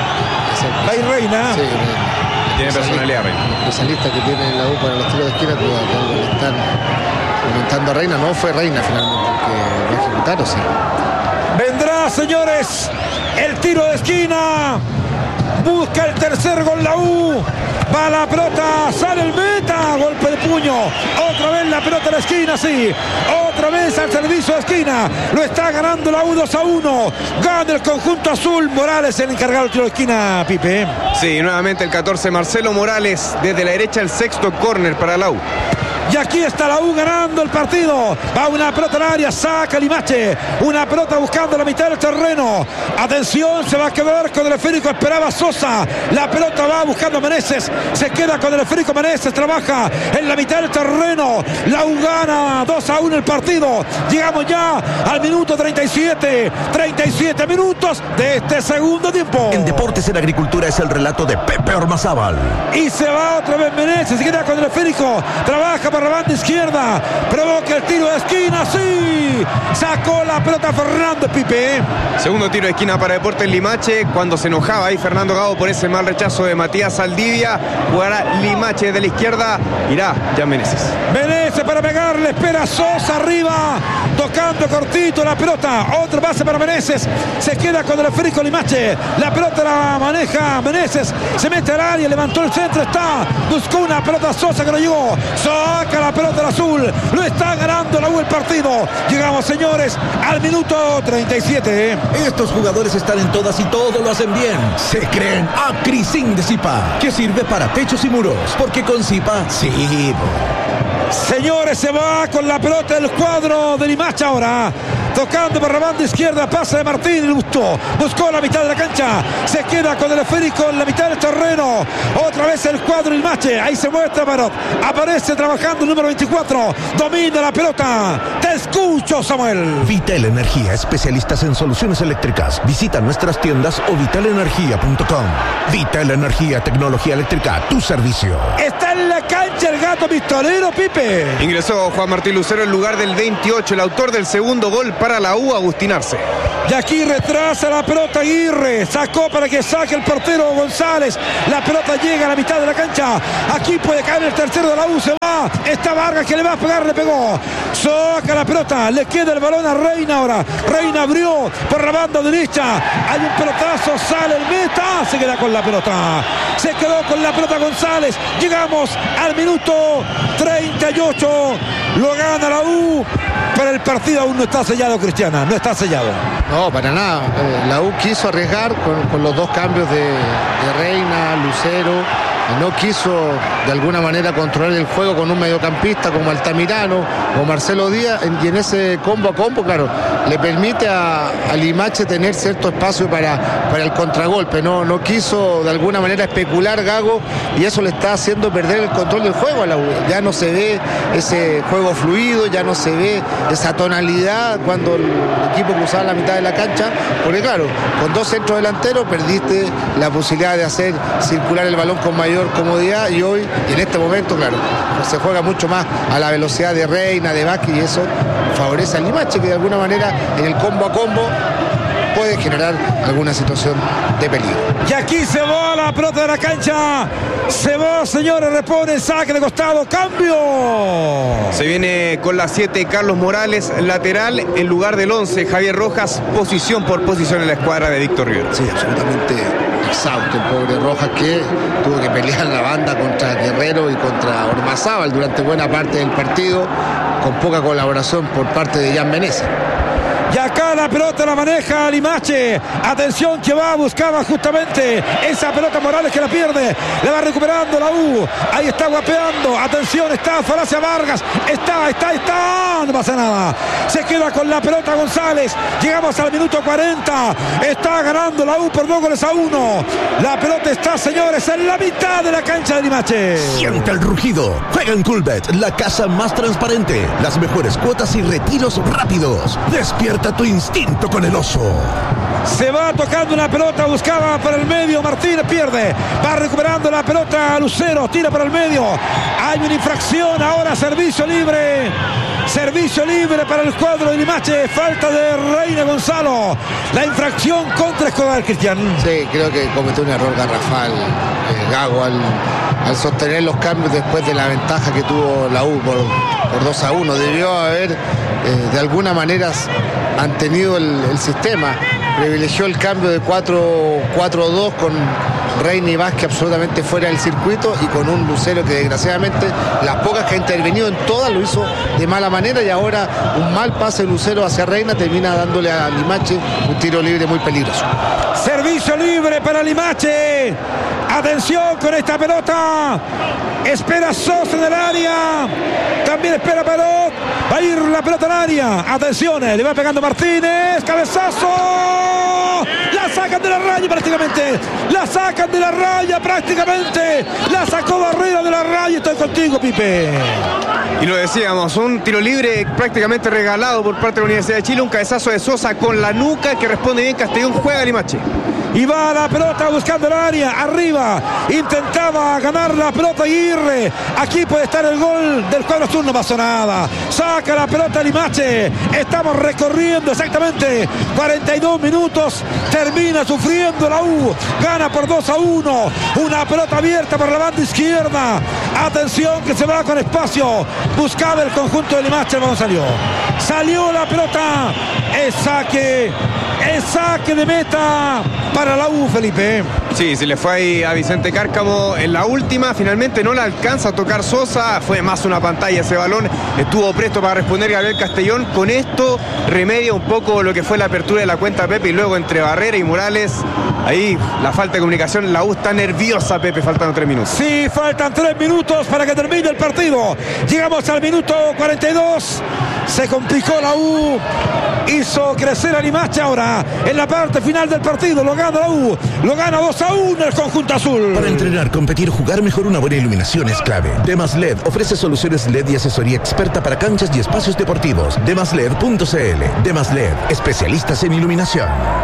Va y Reina. Sí, tiene personalidad Reina. El especialista que tiene la U para los tiros de esquina, cuidado, que le están comentando a Reina. No fue Reina finalmente que va a ejecutar, o sí. Vendrá, señores, el tiro de esquina. Busca el tercer gol la U. Va la pelota, sale el meta. Golpe de puño. Otra vez la pelota a la esquina, sí. Otra vez al servicio de esquina. Lo está ganando la U dos a uno. Gana el conjunto azul. Morales el encargado del tiro de esquina, Pipe. Sí, nuevamente el catorce Marcelo Morales. Desde la derecha el sexto córner para la U. Y aquí está la U ganando el partido. Va una pelota al área, saca Limache. Una pelota buscando la mitad del terreno. Atención, se va a quedar con el esférico. Esperaba Sosa. La pelota va buscando a Meneses. Se queda con el esférico Meneses. Trabaja en la mitad del terreno. La U gana dos a uno el partido. Llegamos ya al minuto treinta y siete. treinta y siete minutos de este segundo tiempo. En Deportes en Agricultura es el relato de Pepe Ormazábal. Y se va otra vez Meneses. Se queda con el esférico. Trabaja para por la banda izquierda. Provoca el tiro de esquina. Sí. Sacó la pelota Fernando Pipe. Segundo tiro de esquina para Deportes Limache. Cuando se enojaba ahí Fernando Gago por ese mal rechazo de Matías Saldivia. Jugará Limache de la izquierda. Irá Jan Meneses. Meneses para pegarle. Espera Sosa arriba. Tocando cortito la pelota. Otro pase para Meneses. Se queda con el esférico Limache. La pelota la maneja Meneses. Se mete al área. Levantó el centro. Está. Buscó una pelota Sosa que no llegó. Saca la pelota al azul. Lo está ganando la U el partido. Llegamos, señores, al minuto treinta y siete. Estos jugadores están en todas y todo lo hacen bien. Se creen Acrisin de Zipa, que sirve para techos y muros. Porque con Zipa, sí. Señores, se va con la pelota el cuadro de Limache ahora. Tocando por la banda izquierda, pasa de Martín, Lusto. Buscó la mitad de la cancha. Se queda con el esférico en la mitad del terreno. Otra vez el cuadro Limache. Ahí se muestra Barot. Aparece trabajando el número veinticuatro. Domina la pelota. Te escucho, Samuel. Vital Energía, especialistas en soluciones eléctricas. Visita nuestras tiendas o vital energía punto com. Vital Energía, tecnología eléctrica, tu servicio. Está en la cancha el gato pistolero, Pipe. Ingresó Juan Martín Lucero en lugar del veintiocho, el autor del segundo gol para la U, Agustín Arce. Y aquí retrasa la pelota Aguirre. Sacó para que saque el portero González. La pelota llega a la mitad de la cancha. Aquí puede caer el tercero de la U. Se va. Está Vargas que le va a pegar. Le pegó. Saca la pelota. Le queda el balón a Reina ahora. Reina abrió por la banda derecha. Hay un pelotazo. Sale el meta. Se queda con la pelota. Se quedó con la pelota González. Llegamos al minuto treinta y ocho. Lo gana la U. Pero el partido aún no está sellado, Cristiana. No está sellado. No, para nada. Eh, la U quiso arriesgar con, con los dos cambios de, de Reina, Lucero. No quiso de alguna manera controlar el juego con un mediocampista como Altamirano o Marcelo Díaz, y en ese combo a combo, claro, le permite a, a Limache tener cierto espacio para, para el contragolpe. No, no quiso de alguna manera especular Gago, y eso le está haciendo perder el control del juego a la U. Ya no se ve ese juego fluido, ya no se ve esa tonalidad cuando el equipo cruzaba la mitad de la cancha, porque claro, con dos centros delanteros perdiste la posibilidad de hacer circular el balón con mayor comodidad, y hoy, y en este momento, claro, se juega mucho más a la velocidad de Reina, de Vázquez, y eso favorece al Limache, que de alguna manera en el combo a combo puede generar alguna situación de peligro. Y aquí se va la pelota de la cancha. Se va, señores, repone, saque de costado, cambio. Se viene con la siete Carlos Morales, lateral, en lugar del once Javier Rojas, posición por posición en la escuadra de Víctor Rivera. Sí, absolutamente exhausto el pobre Rojas, que tuvo que pelear la banda contra Guerrero y contra Ormazábal durante buena parte del partido, con poca colaboración por parte de Jan Meneses. Y acá la pelota la maneja Limache. Atención que va, buscaba justamente esa pelota Morales que la pierde. Le va recuperando la U. Ahí está guapeando. Atención, está Falacia Vargas. Está, está, está. No pasa nada. Se queda con la pelota González. Llegamos al minuto cuarenta. Está ganando la U por dos goles a uno. La pelota está, señores, en la mitad de la cancha de Limache. Siente el rugido. Juega en Coolbet, la casa más transparente. Las mejores cuotas y retiros rápidos. Despierta tu instinto con el oso. Se va tocando una pelota, buscaba para el medio, Martínez pierde, va recuperando la pelota Lucero, tira para el medio, hay una infracción ahora, servicio libre, servicio libre para el cuadro de Limache, falta de Reina Gonzalo, la infracción contra Escobar, Cristian. Sí, creo que cometió un error garrafal eh, Gago al, al sostener los cambios después de la ventaja que tuvo la U por, por dos a uno, debió haber eh, de alguna manera mantenido el, el sistema, privilegió el cambio de cuatro cuatro dos con Reina y Vázquez absolutamente fuera del circuito, y con un Lucero que desgraciadamente las pocas que ha intervenido en todas lo hizo de mala manera, y ahora un mal pase de Lucero hacia Reina termina dándole a Limache un tiro libre muy peligroso. Servicio libre para Limache. Atención con esta pelota. Espera Sosa en el área. También espera Parot. Va a ir la pelota al área. Atención, le va pegando Martínez. Cabezazo. La sacan de la raya prácticamente. La sacan de la raya prácticamente. La sacó Barrera de la raya. Estoy contigo, Pipe. Y lo decíamos, un tiro libre prácticamente regalado por parte de la Universidad de Chile. Un cabezazo de Sosa con la nuca que responde bien Castellón. Juega Limache. y va la pelota buscando el área, arriba, intentaba ganar la pelota Aguirre, aquí puede estar el gol del cuadro azul, no pasó nada, saca la pelota Limache, estamos recorriendo exactamente cuarenta y dos minutos, termina sufriendo la U, gana por dos a uno, una pelota abierta por la banda izquierda, atención que se va con espacio, buscaba el conjunto de Limache, el balón salió, salió la pelota, es saque, es saque de meta para la U, Felipe. Sí, se le fue ahí a Vicente Cárcamo en la última, finalmente no la alcanza a tocar Sosa, fue más una pantalla ese balón, estuvo presto para responder Gabriel Castellón, con esto remedia un poco lo que fue la apertura de la cuenta Pepe y luego entre Barrera y Morales, ahí la falta de comunicación, la U está nerviosa, Pepe, faltando tres minutos. Sí, faltan tres minutos para que termine el partido, llegamos al minuto cuarenta y dos, se complicó la U, hizo crecer a Limache ahora, en la parte final del partido, lo gana la U, lo gana dos a uno el conjunto azul. Para entrenar, competir, jugar mejor, una buena iluminación es clave. Demas L E D ofrece soluciones L E D y asesoría experta para canchas y espacios deportivos. demas led punto c l. Demas L E D, especialistas en iluminación.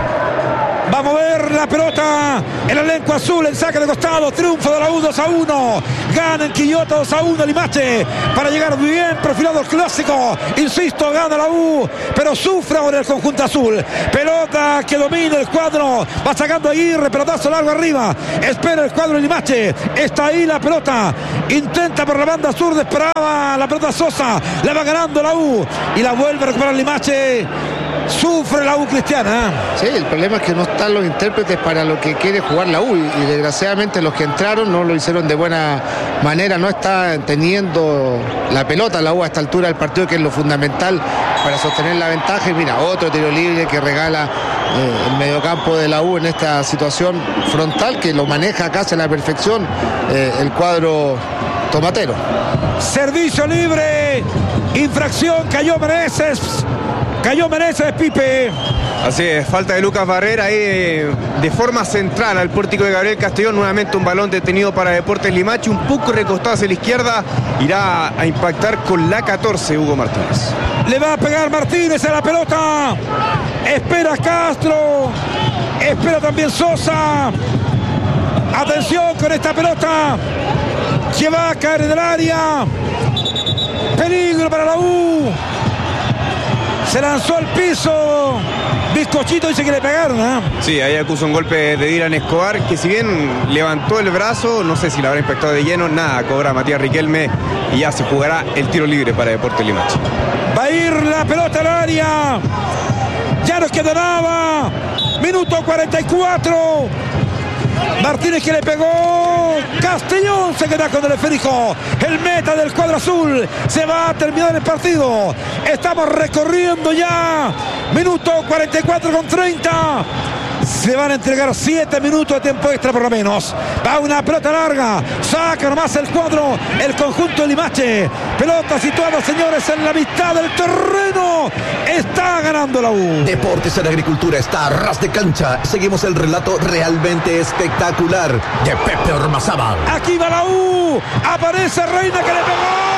Vamos a ver la pelota, el elenco azul en saque de costado, triunfo de la U dos a uno, gana en Quillota dos a uno Limache, para llegar bien perfilado el clásico, insisto, gana la U, pero sufre ahora el conjunto azul, pelota que domina el cuadro, va sacando Aguirre, pelotazo largo arriba, espera el cuadro de Limache, está ahí la pelota, intenta por la banda sur, esperaba la pelota Sosa, la va ganando la U, y la vuelve a recuperar Limache. Sufre la U cristiana. Sí, el problema es que no están los intérpretes para lo que quiere jugar la U y, y desgraciadamente los que entraron no lo hicieron de buena manera, no está teniendo la pelota la U a esta altura del partido, que es lo fundamental para sostener la ventaja. Y mira, otro tiro libre que regala eh, el mediocampo de la U en esta situación frontal, que lo maneja casi a la perfección eh, el cuadro tomatero. Servicio libre, infracción, cayó Meneses. Cayó Meneses, Pipe. Así es, falta de Lucas Barrera ahí de forma central al pórtico de Gabriel Castellón. Nuevamente un balón detenido para Deportes Limache, un poco recostado hacia la izquierda. Irá a impactar con la catorce Hugo Martínez. Le va a pegar Martínez a la pelota. Espera Castro. Espera también Sosa. Atención con esta pelota, que va a caer en el área. Peligro para la U. Se lanzó al piso. Bizcochito dice que le pegaron, ¿eh? Sí, ahí acusa un golpe de Dylan Escobar, que si bien levantó el brazo, no sé si la habrá impactado de lleno, nada, cobra Matías Riquelme y ya se jugará el tiro libre para Deportes Limache. Va a ir la pelota al área. Ya nos queda nada. Minuto cuarenta y cuatro. Martínez que le pegó. Castellón se queda con el esférico. El meta del cuadro azul. Se va a terminar el partido. Estamos recorriendo ya. Minuto cuarenta y cuatro con treinta. Se van a entregar siete minutos de tiempo extra por lo menos. Va una pelota larga. Saca nomás el cuadro, el conjunto de Limache. Pelota situada, señores, en la mitad del terreno. Está ganando la U. Deportes en Agricultura está a ras de cancha. Seguimos el relato realmente espectacular de Pepe Ormazábal. Aquí va la U. Aparece Reina que le pegó.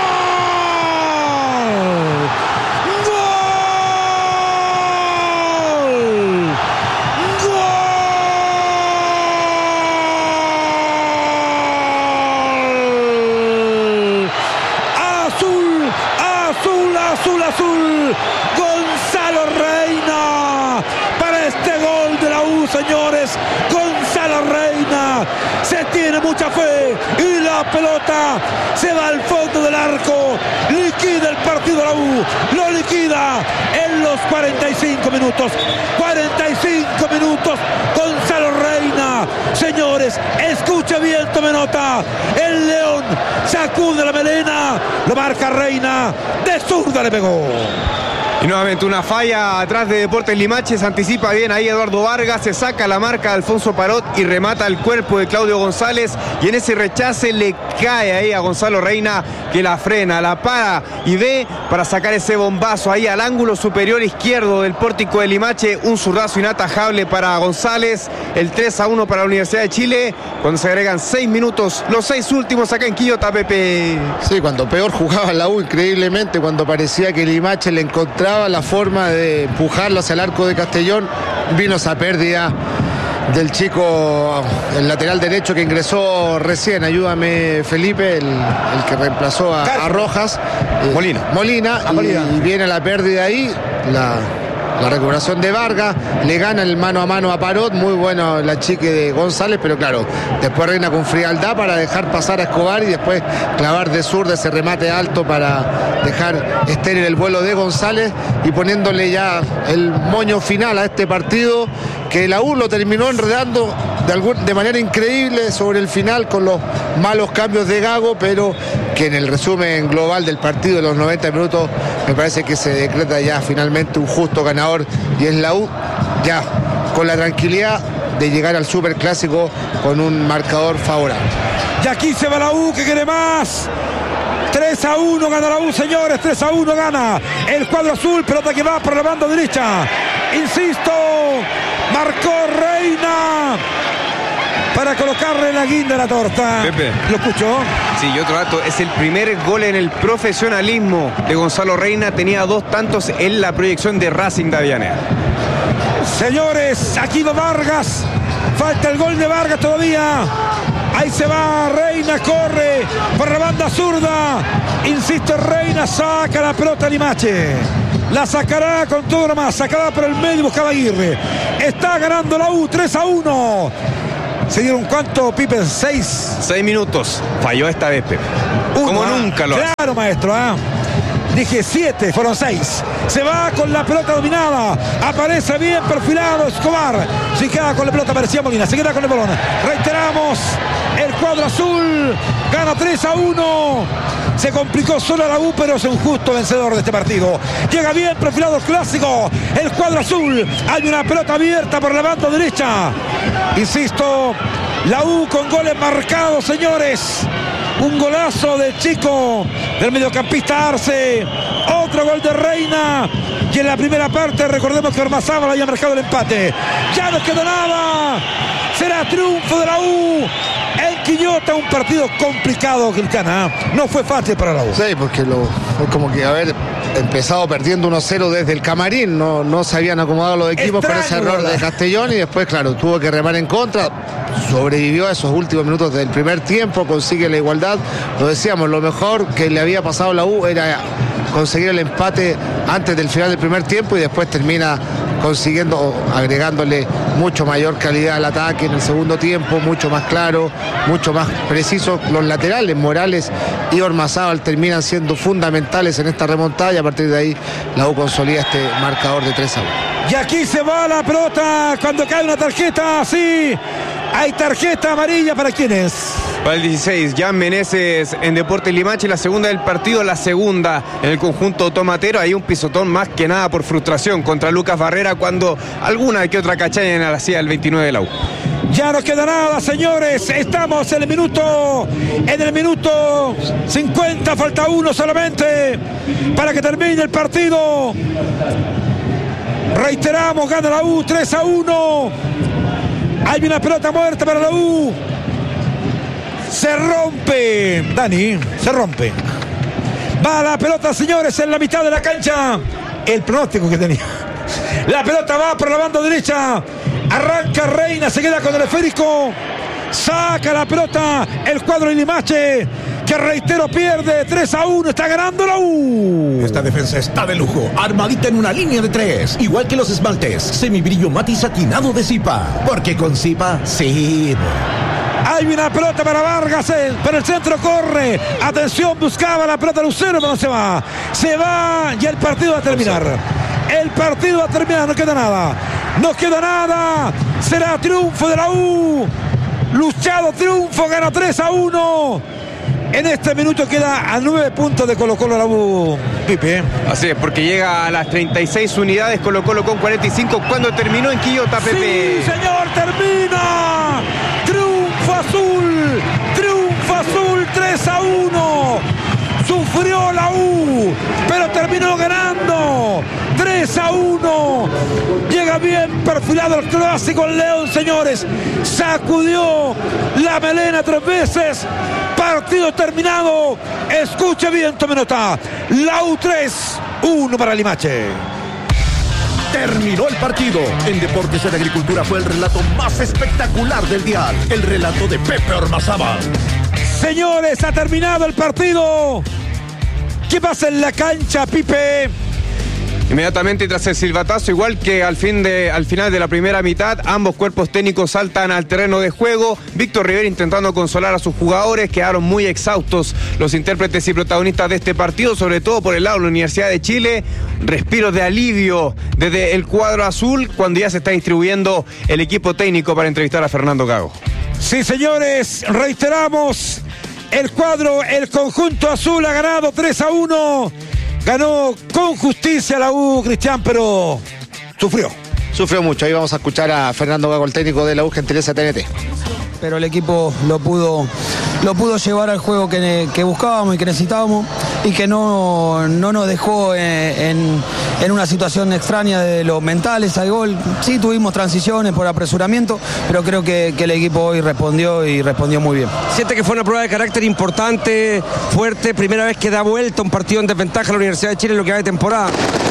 Azul, azul, Gonzalo Reina para este gol de la U, señores. Gonzalo Reina, se tiene mucha fe y la pelota se va al fondo del arco, liquida el partido de la U, lo liquida en los cuarenta y cinco minutos, cuarenta y cinco minutos, Gonzalo Reina, señores, escuche bien, tome nota, el León sacude la melena, lo marca Reina, de zurda le pegó. Y nuevamente una falla atrás de Deportes Limache, se anticipa bien ahí Eduardo Vargas, se saca la marca de Alfonso Parot y remata el cuerpo de Claudio González, y en ese rechace le cae ahí a Gonzalo Reina, que la frena, la para y ve para sacar ese bombazo ahí al ángulo superior izquierdo del pórtico de Limache, un zurdazo inatajable para González, el tres a uno para la Universidad de Chile, cuando se agregan seis minutos, los seis últimos acá en Quillota, Pepe. Sí, cuando peor jugaba la U, increíblemente, cuando parecía que Limache le encontraba la forma de empujarlo hacia el arco de Castellón, vino esa pérdida del chico, el lateral derecho que ingresó recién. Ayúdame, Felipe, el, el que reemplazó a, a Rojas. Molina. Eh, Molina, a Molina. Y, y viene la pérdida ahí. La... La recuperación de Vargas, le gana el mano a mano a Parot, muy bueno la chique de González, pero claro, después Reina con frialdad para dejar pasar a Escobar y después clavar de zurda ese remate alto para dejar estéril el vuelo de González y poniéndole ya el moño final a este partido, que la U lo terminó enredando de, algún, de manera increíble sobre el final con los malos cambios de Gago, pero que en el resumen global del partido de los noventa minutos me parece que se decreta ya finalmente un justo ganador y es la U ya con la tranquilidad de llegar al superclásico con un marcador favorable. Y aquí se va la U, que quiere más. tres a uno gana la U, señores, tres a uno gana el cuadro azul, pelota que va por la banda derecha. Insisto, marcó Reina para colocarle la guinda a la torta. Pepe. ¿Lo escuchó? Sí, y otro dato, es el primer gol en el profesionalismo de Gonzalo Reina. Tenía dos tantos en la proyección de Racing de Avellaneda. Señores, aquí va Vargas. Falta el gol de Vargas todavía. Ahí se va Reina, corre por la banda zurda. Insiste Reina, saca la pelota Limache. La sacará con todo lo más, sacará por el medio, buscaba Aguirre. Está ganando la U, tres a uno. ¿Se dieron cuánto, Pipe? Seis. Seis minutos. Falló esta vez, Pepe. Uno, Como ah, nunca lo hace. Claro, maestro, ¿ah? Dije siete, fueron seis. Se va con la pelota dominada. Aparece bien perfilado Escobar. Se queda con la pelota, aparecía Molina. Se queda con el balón. Reiteramos, el cuadro azul gana tres a uno. Se complicó solo la U, pero es un justo vencedor de este partido. Llega bien perfilado el clásico. El cuadro azul. Hay una pelota abierta por la banda derecha. Insisto, la U con goles marcados, señores. Un golazo del chico, del mediocampista Arce. Otro gol de Reina. Y en la primera parte, recordemos que Ormazábal había marcado el empate. Ya no quedó nada. Será triunfo de la U. En Quillota, un partido complicado, Quilcana. No fue fácil para la U. Sí, porque lo, es como que haber empezado perdiendo uno cero desde el camarín. No, no se habían acomodado los equipos por ese error de Castellón y después, claro, tuvo que remar en contra. Sobrevivió a esos últimos minutos del primer tiempo, consigue la igualdad. Lo decíamos, lo mejor que le había pasado a la U era conseguir el empate antes del final del primer tiempo y después termina consiguiendo, agregándole mucho mayor calidad al ataque en el segundo tiempo, mucho más claro, mucho más preciso. Los laterales, Morales y Ormazábal, terminan siendo fundamentales en esta remontada y a partir de ahí la U consolida este marcador de tres a uno. Y aquí se va la pelota cuando cae una tarjeta, sí. Hay tarjeta amarilla, ¿para quién es? Para el dieciséis, Jan Meneses en Deportes Limache, la segunda del partido, la segunda en el conjunto tomatero. Hay un pisotón más que nada por frustración contra Lucas Barrera cuando alguna que otra cachaña en la hacía el veintinueve de la U. Ya no queda nada, señores. Estamos en el minuto, en el minuto cincuenta, falta uno solamente para que termine el partido. Reiteramos, gana la U tres a uno. Hay una pelota muerta para la U. Se rompe. Dani, se rompe. Va la pelota, señores, en la mitad de la cancha. El pronóstico que tenía. La pelota va por la banda derecha. Arranca Reina, se queda con el esférico. Saca la pelota el cuadro de Limache, que reitero pierde tres a uno. Está ganando la U. Esta defensa está de lujo, armadita en una línea de tres, igual que los esmaltes, semibrillo mate satinado de Zipa, porque con Zipa sí. Hay una pelota para Vargas, eh, pero el centro corre. Atención, buscaba la pelota Lucero, pero no se va. Se va y el partido va a terminar. El partido va a terminar, no queda nada. No queda nada. Será triunfo de la U. Luchado triunfo, gana tres a uno. En este minuto queda a nueve puntos de Colo Colo la U, Pipe. Así es, porque llega a las treinta y seis unidades, Colo Colo con cuarenta y cinco cuando terminó en Quillota, Pepe. Sí, señor, termina. Triunfo azul, triunfo azul, tres a uno. Sufrió la U, pero terminó ganando tres a uno. Llega bien perfilado el clásico el León, señores. Sacudió la melena tres veces. Partido terminado. Escuche bien, tome nota. La U tres, uno para Limache. Terminó el partido. En Deportes en Agricultura fue el relato más espectacular del dial. El relato de Pepe Ormazábal. Señores, ha terminado el partido. ¿Qué pasa en la cancha, Pipe? Inmediatamente tras el silbatazo, igual que al, fin de, al final de la primera mitad, ambos cuerpos técnicos saltan al terreno de juego. Víctor Rivera intentando consolar a sus jugadores, quedaron muy exhaustos los intérpretes y protagonistas de este partido, sobre todo por el lado de la Universidad de Chile. Respiros de alivio desde el cuadro azul cuando ya se está distribuyendo el equipo técnico para entrevistar a Fernando Gago. Sí, señores, reiteramos, el cuadro, el conjunto azul ha ganado tres a uno. Ganó con justicia la U, Cristian, pero sufrió. Sufrió mucho. Ahí vamos a escuchar a Fernando Gago, el técnico de la U, gentileza T N T. Pero el equipo lo pudo, lo pudo llevar al juego que, que buscábamos y que necesitábamos, y que no, no nos dejó en, en una situación extraña de los mentales al gol. Sí tuvimos transiciones por apresuramiento, pero creo que, que el equipo hoy respondió y respondió muy bien. Siente que fue una prueba de carácter importante, fuerte, primera vez que da vuelta un partido en desventaja a la Universidad de Chile en lo que va de temporada.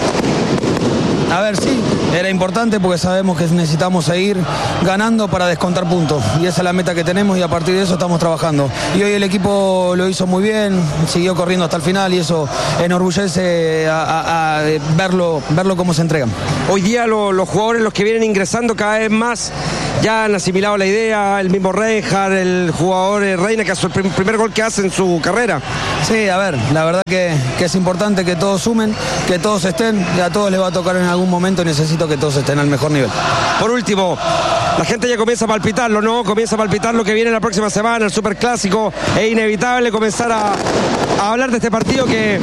A ver, sí, era importante porque sabemos que necesitamos seguir ganando para descontar puntos. Y esa es la meta que tenemos y a partir de eso estamos trabajando. Y hoy el equipo lo hizo muy bien, siguió corriendo hasta el final y eso enorgullece a, a, a verlo, verlo cómo se entregan. Hoy día lo, los jugadores, los que vienen ingresando cada vez más, ya han asimilado la idea, el mismo Reinhardt, el jugador Reina, que hace el prim, primer gol que hace en su carrera. Sí, a ver, la verdad que, que es importante que todos sumen, que todos estén, y a todos les va a tocar en algún momento y necesito que todos estén al mejor nivel. Por último, la gente ya comienza a palpitarlo, ¿no? Comienza a palpitar lo que viene la próxima semana, el Superclásico. Es inevitable comenzar a, a hablar de este partido que,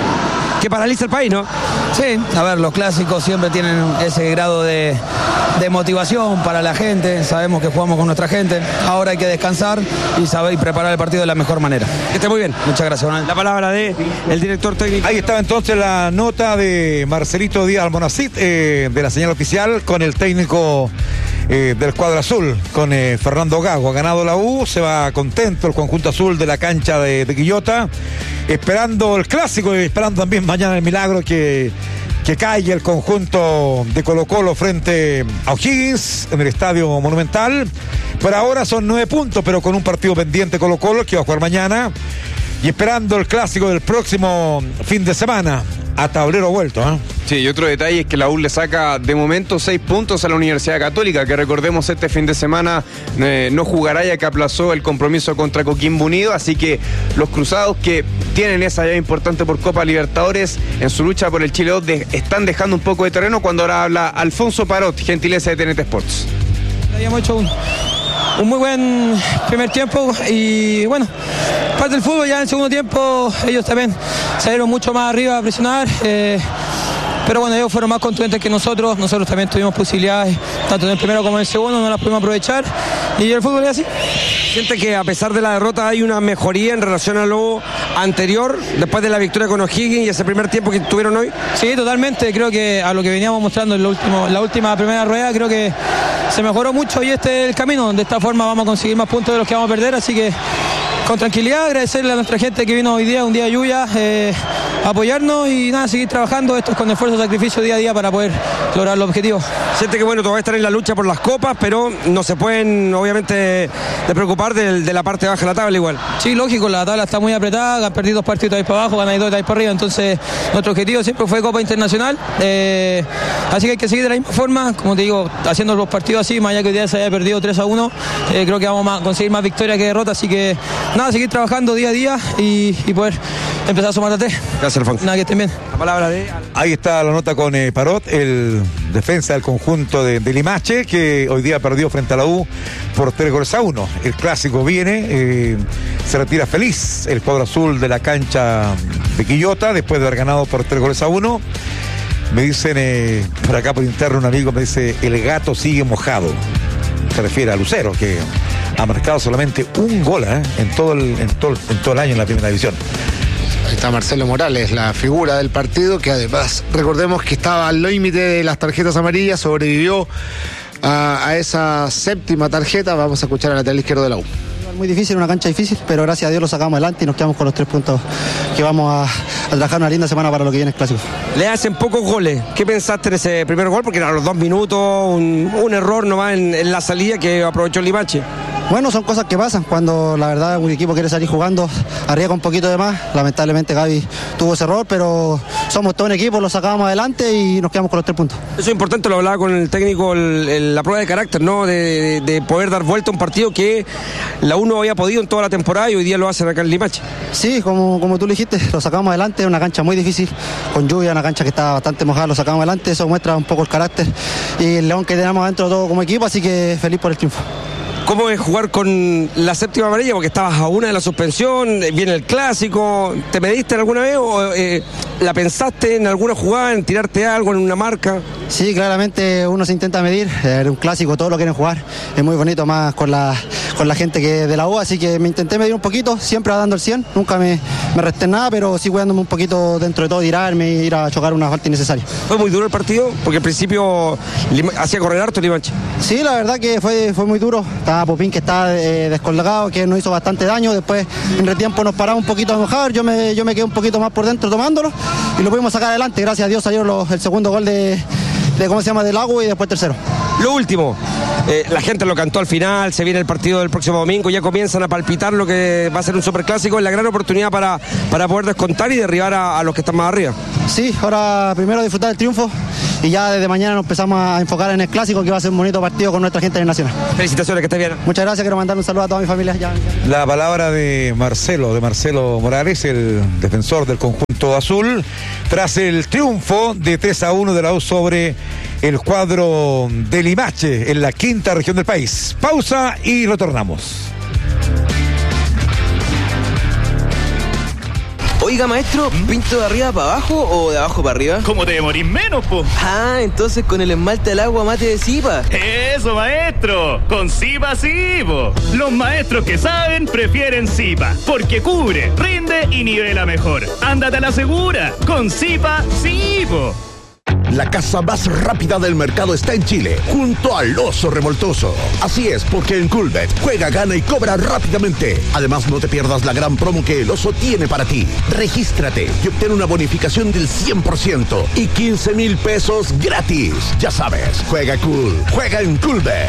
que paraliza el país, ¿no? Sí, a ver, los clásicos siempre tienen ese grado de, de motivación para la gente. Sabemos que jugamos con nuestra gente. Ahora hay que descansar y saber y preparar el partido de la mejor manera. Que esté muy bien. Muchas gracias, Ronald. La palabra de el director técnico. Ahí estaba entonces la nota de Marcelito Díaz Almonacid, eh, de la señal oficial, con el técnico eh, del cuadro azul, con eh, Fernando Gago. Ha ganado la U, se va contento el conjunto azul de la cancha de, de Quillota, esperando el clásico y esperando también mañana el milagro que, que caiga el conjunto de Colo Colo frente a O'Higgins en el Estadio Monumental. Por ahora son nueve puntos, pero con un partido pendiente Colo Colo que va a jugar mañana y esperando el clásico del próximo fin de semana a tablero vuelto, ¿eh? Sí, y otro detalle es que la U le saca de momento seis puntos a la Universidad Católica, que recordemos este fin de semana eh, no jugará ya que aplazó el compromiso contra Coquimbo Unido, así que los cruzados que tienen esa llave importante por Copa Libertadores en su lucha por el Chile dos de, están dejando un poco de terreno cuando ahora habla Alfonso Parot, gentileza de T N T Sports. Habíamos hecho un, un muy buen primer tiempo y bueno, parte del fútbol. Ya en el segundo tiempo ellos también salieron mucho más arriba a presionar, eh, pero bueno, ellos fueron más contundentes que nosotros. Nosotros también tuvimos posibilidades tanto en el primero como en el segundo, no las pudimos aprovechar y el fútbol es así. ¿Siente que a pesar de la derrota hay una mejoría en relación a lo anterior, después de la victoria con O'Higgins y ese primer tiempo que tuvieron hoy? Sí, totalmente. Creo que a lo que veníamos mostrando en lo último, la última primera rueda, creo que se mejoró mucho y este es el camino. De esta forma vamos a conseguir más puntos de los que vamos a perder, así que con tranquilidad, agradecerle a nuestra gente que vino hoy día, un día de lluvia, eh, apoyarnos y nada, seguir trabajando. Esto es con esfuerzo y sacrificio día a día para poder lograr los objetivos. Siente que bueno, todavía están en la lucha por las copas, pero no se pueden obviamente de preocupar de, de la parte baja de la tabla igual. Sí, lógico, la tabla está muy apretada, han perdido dos partidos ahí para abajo, ganan dos ahí para arriba, entonces nuestro objetivo siempre fue Copa Internacional, eh, así que hay que seguir de la misma forma, como te digo, haciendo los partidos así, más allá que hoy día se haya perdido tres a uno, eh, creo que vamos a conseguir más victoria que derrota, así que nada, seguir trabajando día a día y, y poder empezar a sumar a T. Gracias, Alfonso. Nada, que estén bien. La palabra de... Ahí está la nota con eh, Parot, el defensa del conjunto de, de Limache, que hoy día perdió frente a la U por tres goles a uno. El clásico viene, eh, se retira feliz el cuadro azul de la cancha de Quillota, después de haber ganado por tres goles a uno. Me dicen, eh, por acá por interno un amigo me dice, el gato sigue mojado. Se refiere a Lucero, que ha marcado solamente un gol ¿eh? en, todo el, en, todo, en todo el año en la primera división. Ahí está Marcelo Morales, la figura del partido, que además recordemos que estaba al límite de las tarjetas amarillas, sobrevivió a, a esa séptima tarjeta. Vamos a escuchar al lateral izquierdo de la U. Muy difícil, una cancha difícil, pero gracias a Dios lo sacamos adelante y nos quedamos con los tres puntos que vamos a trabajar una linda semana para lo que viene el clásico. Le hacen pocos goles. ¿Qué pensaste en ese primer gol? Porque a los dos minutos, un, un error nomás en, en la salida que aprovechó el Limache. Bueno, son cosas que pasan cuando la verdad un equipo quiere salir jugando, arriesga un poquito de más. Lamentablemente Gaby tuvo ese error, pero somos todo un equipo, lo sacamos adelante y nos quedamos con los tres puntos. Eso es importante, lo hablaba con el técnico, el, el, la prueba de carácter, ¿no? De, de, de poder dar vuelta a un partido que la U no había podido en toda la temporada y hoy día lo hacen acá en Limache. Sí, como, como tú lo dijiste, lo sacamos adelante, una cancha muy difícil, con lluvia, una cancha que está bastante mojada, lo sacamos adelante, eso muestra un poco el carácter y el león que tenemos adentro todo como equipo, así que feliz por el triunfo. ¿Cómo es jugar con la séptima amarilla? Porque estabas a una de la suspensión, viene el clásico. ¿Te mediste alguna vez o eh, la pensaste en alguna jugada, en tirarte algo, en una marca? Sí, claramente uno se intenta medir. Era un clásico, todos lo quieren jugar. Es muy bonito, más con la, con la gente que de la U, así que me intenté medir un poquito, siempre dando el cien. Nunca me, me resté nada, pero sí cuidándome un poquito dentro de todo, tirarme y ir a chocar una falta innecesaria. ¿Fue muy duro el partido? Porque al principio hacía correr harto el Limache. Sí, la verdad que fue, fue muy duro. Estaba Popín que está eh, descolgado, que nos hizo bastante daño. Después en retiempo nos paramos un poquito a mojar. Yo me, yo me quedé un poquito más por dentro tomándolo y lo pudimos sacar adelante. Gracias a Dios salieron los, el segundo gol de, de ¿cómo se llama? del Agua y después tercero. Lo último, eh, la gente lo cantó al final, se viene el partido del próximo domingo, ya comienzan a palpitar lo que va a ser un superclásico, es la gran oportunidad para, para poder descontar y derribar a, a los que están más arriba. Sí, ahora primero disfrutar el triunfo y ya desde mañana nos empezamos a enfocar en el clásico, que va a ser un bonito partido con nuestra gente en el Nacional. Felicitaciones, que estés bien. Muchas gracias, quiero mandar un saludo a toda mi familia. Ya, ya. La palabra de Marcelo, de Marcelo Morales, el defensor del conjunto azul, tras el triunfo de tres a uno de la U sobre el cuadro de Limache en la quinta región del país. Pausa y retornamos. Oiga, maestro, ¿pinto de arriba para abajo o de abajo para arriba? ¿Cómo te demorís menos, po? Ah, entonces con el esmalte al agua mate de Zipa. Eso, maestro, con Zipa sí, po. Los maestros que saben prefieren Zipa, porque cubre, rinde y nivela mejor. Ándate a la segura, con Zipa sí, po. La casa más rápida del mercado está en Chile, junto al Oso Revoltoso. Así es, porque en Coolbet juega, gana y cobra rápidamente. Además, no te pierdas la gran promo que el Oso tiene para ti. Regístrate y obtén una bonificación del cien por ciento y quince mil pesos gratis. Ya sabes, juega cool, juega en Coolbet.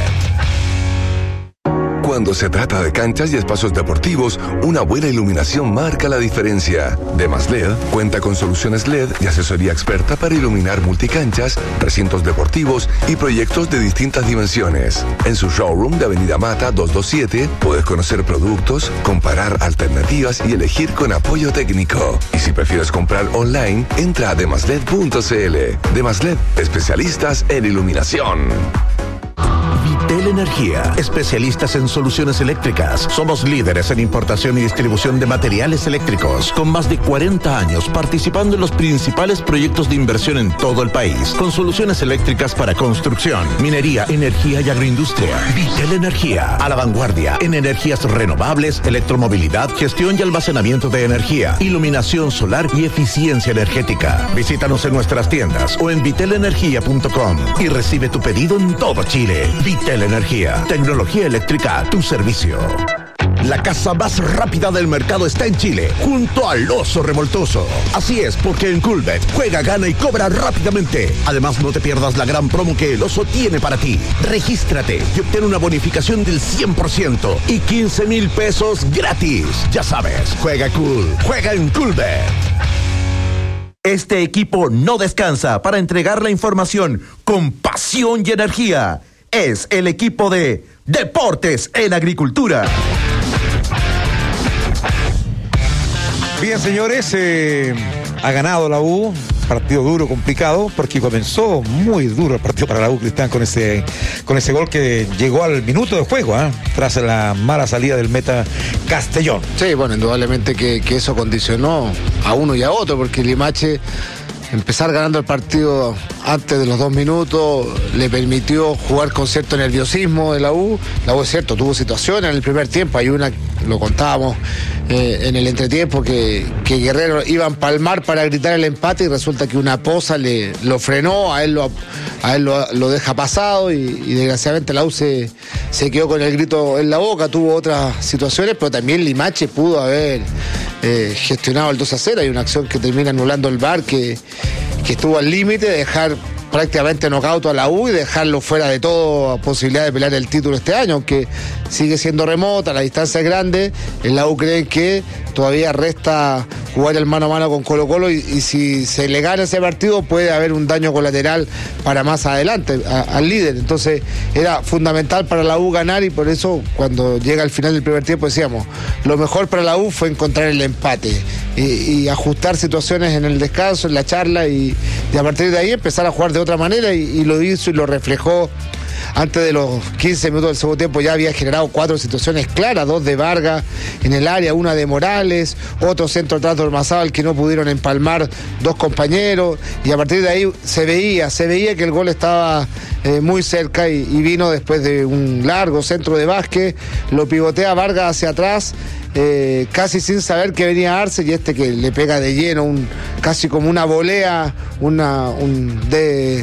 Cuando se trata de canchas y espacios deportivos, una buena iluminación marca la diferencia. Demas L E D cuenta con soluciones L E D y asesoría experta para iluminar multicanchas, recintos deportivos y proyectos de distintas dimensiones. En su showroom de Avenida Mata doscientos veintisiete puedes conocer productos, comparar alternativas y elegir con apoyo técnico. Y si prefieres comprar online, entra a demasled punto cl. Demas L E D, especialistas en iluminación. Vitel Energía, especialistas en soluciones eléctricas. Somos líderes en importación y distribución de materiales eléctricos, con más de cuarenta años participando en los principales proyectos de inversión en todo el país, con soluciones eléctricas para construcción, minería, energía y agroindustria. Vitel Energía, a la vanguardia en energías renovables, electromovilidad, gestión y almacenamiento de energía, iluminación solar y eficiencia energética. Visítanos en nuestras tiendas o en vitel energía punto com y recibe tu pedido en todo Chile. Vitel Energía, tecnología eléctrica a tu servicio. La casa más rápida del mercado está en Chile, junto al Oso Revoltoso. Así es, porque en Coolbet juega, gana y cobra rápidamente. Además, no te pierdas la gran promo que el Oso tiene para ti. Regístrate y obtén una bonificación del cien por ciento y quince mil pesos gratis. Ya sabes, juega cool, juega en Coolbet. Este equipo no descansa para entregar la información con pasión y energía. Es el equipo de Deportes en Agricultura. Bien, señores, eh, ha ganado la U. Partido duro, complicado, porque comenzó muy duro el partido para la U, Cristian, con ese, con ese gol que llegó al minuto de juego, ¿eh? Tras la mala salida del meta Castellón. Sí, bueno, indudablemente que, que eso condicionó a uno y a otro, porque Limache empezar ganando el partido antes de los dos minutos le permitió jugar con cierto nerviosismo de la U. La U, es cierto, tuvo situaciones en el primer tiempo. Hay una, lo contábamos eh, en el entretiempo, que, que Guerrero iba a empalmar para gritar el empate y resulta que una poza le, lo frenó, a él lo, a él lo, lo deja pasado y, y desgraciadamente la U se, se quedó con el grito en la boca. Tuvo otras situaciones, pero también Limache pudo haber eh, gestionado el dos a cero. Hay una acción que termina anulando el V A R que, que estuvo al límite de dejar prácticamente knockout a la U y dejarlo fuera de toda posibilidad de pelear el título este año, aunque sigue siendo remota, la distancia es grande. En la U creen que todavía resta jugar el mano a mano con Colo Colo y, y si se le gana ese partido puede haber un daño colateral para más adelante a, al líder. Entonces era fundamental para la U ganar y por eso cuando llega al final del primer tiempo decíamos, lo mejor para la U fue encontrar el empate y, y ajustar situaciones en el descanso, en la charla y, y a partir de ahí empezar a jugar de otra manera y, y lo hizo y lo reflejó. Antes de los quince minutos del segundo tiempo ya había generado cuatro situaciones claras, dos de Vargas en el área, una de Morales, otro centro atrás de Ormazábal que no pudieron empalmar dos compañeros y a partir de ahí se veía, se veía que el gol estaba eh, muy cerca y, y vino después de un largo centro de Vázquez, lo pivotea Vargas hacia atrás. Eh, casi sin saber que venía Arce y este que le pega de lleno, un, casi como una volea, una un de,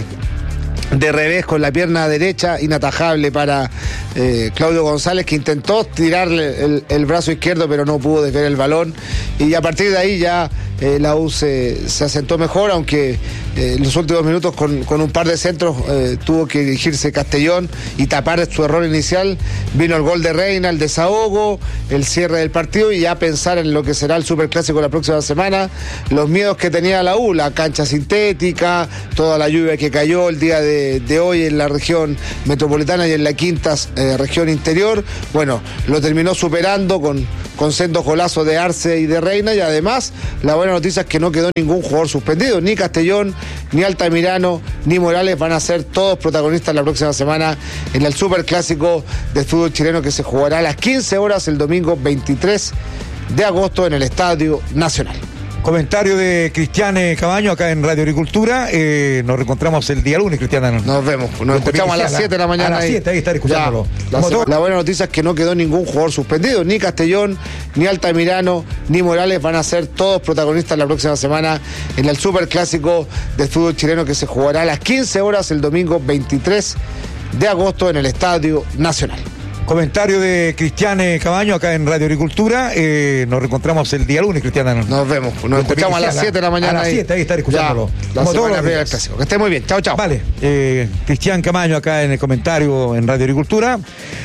de revés con la pierna derecha, inatajable para eh, Claudio González, que intentó tirarle el, el brazo izquierdo pero no pudo desviar el balón y a partir de ahí ya eh, la U se, se asentó mejor, aunque eh, en los últimos minutos con, con un par de centros eh, tuvo que dirigirse Castellón y tapar su error inicial. Vino el gol de Reina, el desahogo, el cierre del partido y ya pensar en lo que será el Superclásico la próxima semana, los miedos que tenía la U, la cancha sintética, toda la lluvia que cayó el día de, de hoy en la región metropolitana y en la quinta eh, región interior. Bueno, lo terminó superando con, con sendos golazos de Arce y de Reina y además la buena noticia es que no quedó ningún jugador suspendido, ni Castellón, ni Altamirano, ni Morales van a ser todos protagonistas la próxima semana en el Superclásico de fútbol chileno que se jugará a las quince horas el domingo veintitrés de agosto en el Estadio Nacional. Comentario de Cristiane Cabaño acá en Radio Agricultura. Eh, nos reencontramos el día lunes, Cristiana. Nos vemos. Nos escuchamos a las siete de la mañana. A las siete, ahí estar escuchándolo. La, la, la buena noticia es que no quedó ningún jugador suspendido. Ni Castellón, ni Altamirano, ni Morales van a ser todos protagonistas la próxima semana en el Superclásico de fútbol chileno que se jugará a las quince horas el domingo veintitrés de agosto en el Estadio Nacional. Comentario de Cristiane Cabaño acá en Radio Agricultura. Eh, nos reencontramos el día lunes, Cristiana. Nos vemos. Nos escuchamos a las siete de la mañana. A las siete, ahí estar escuchándolo. Ya, la semana previa al clásico. Que esté muy bien. Chao, chao. Vale. Eh, Cristian Camaño acá en el comentario en Radio Agricultura.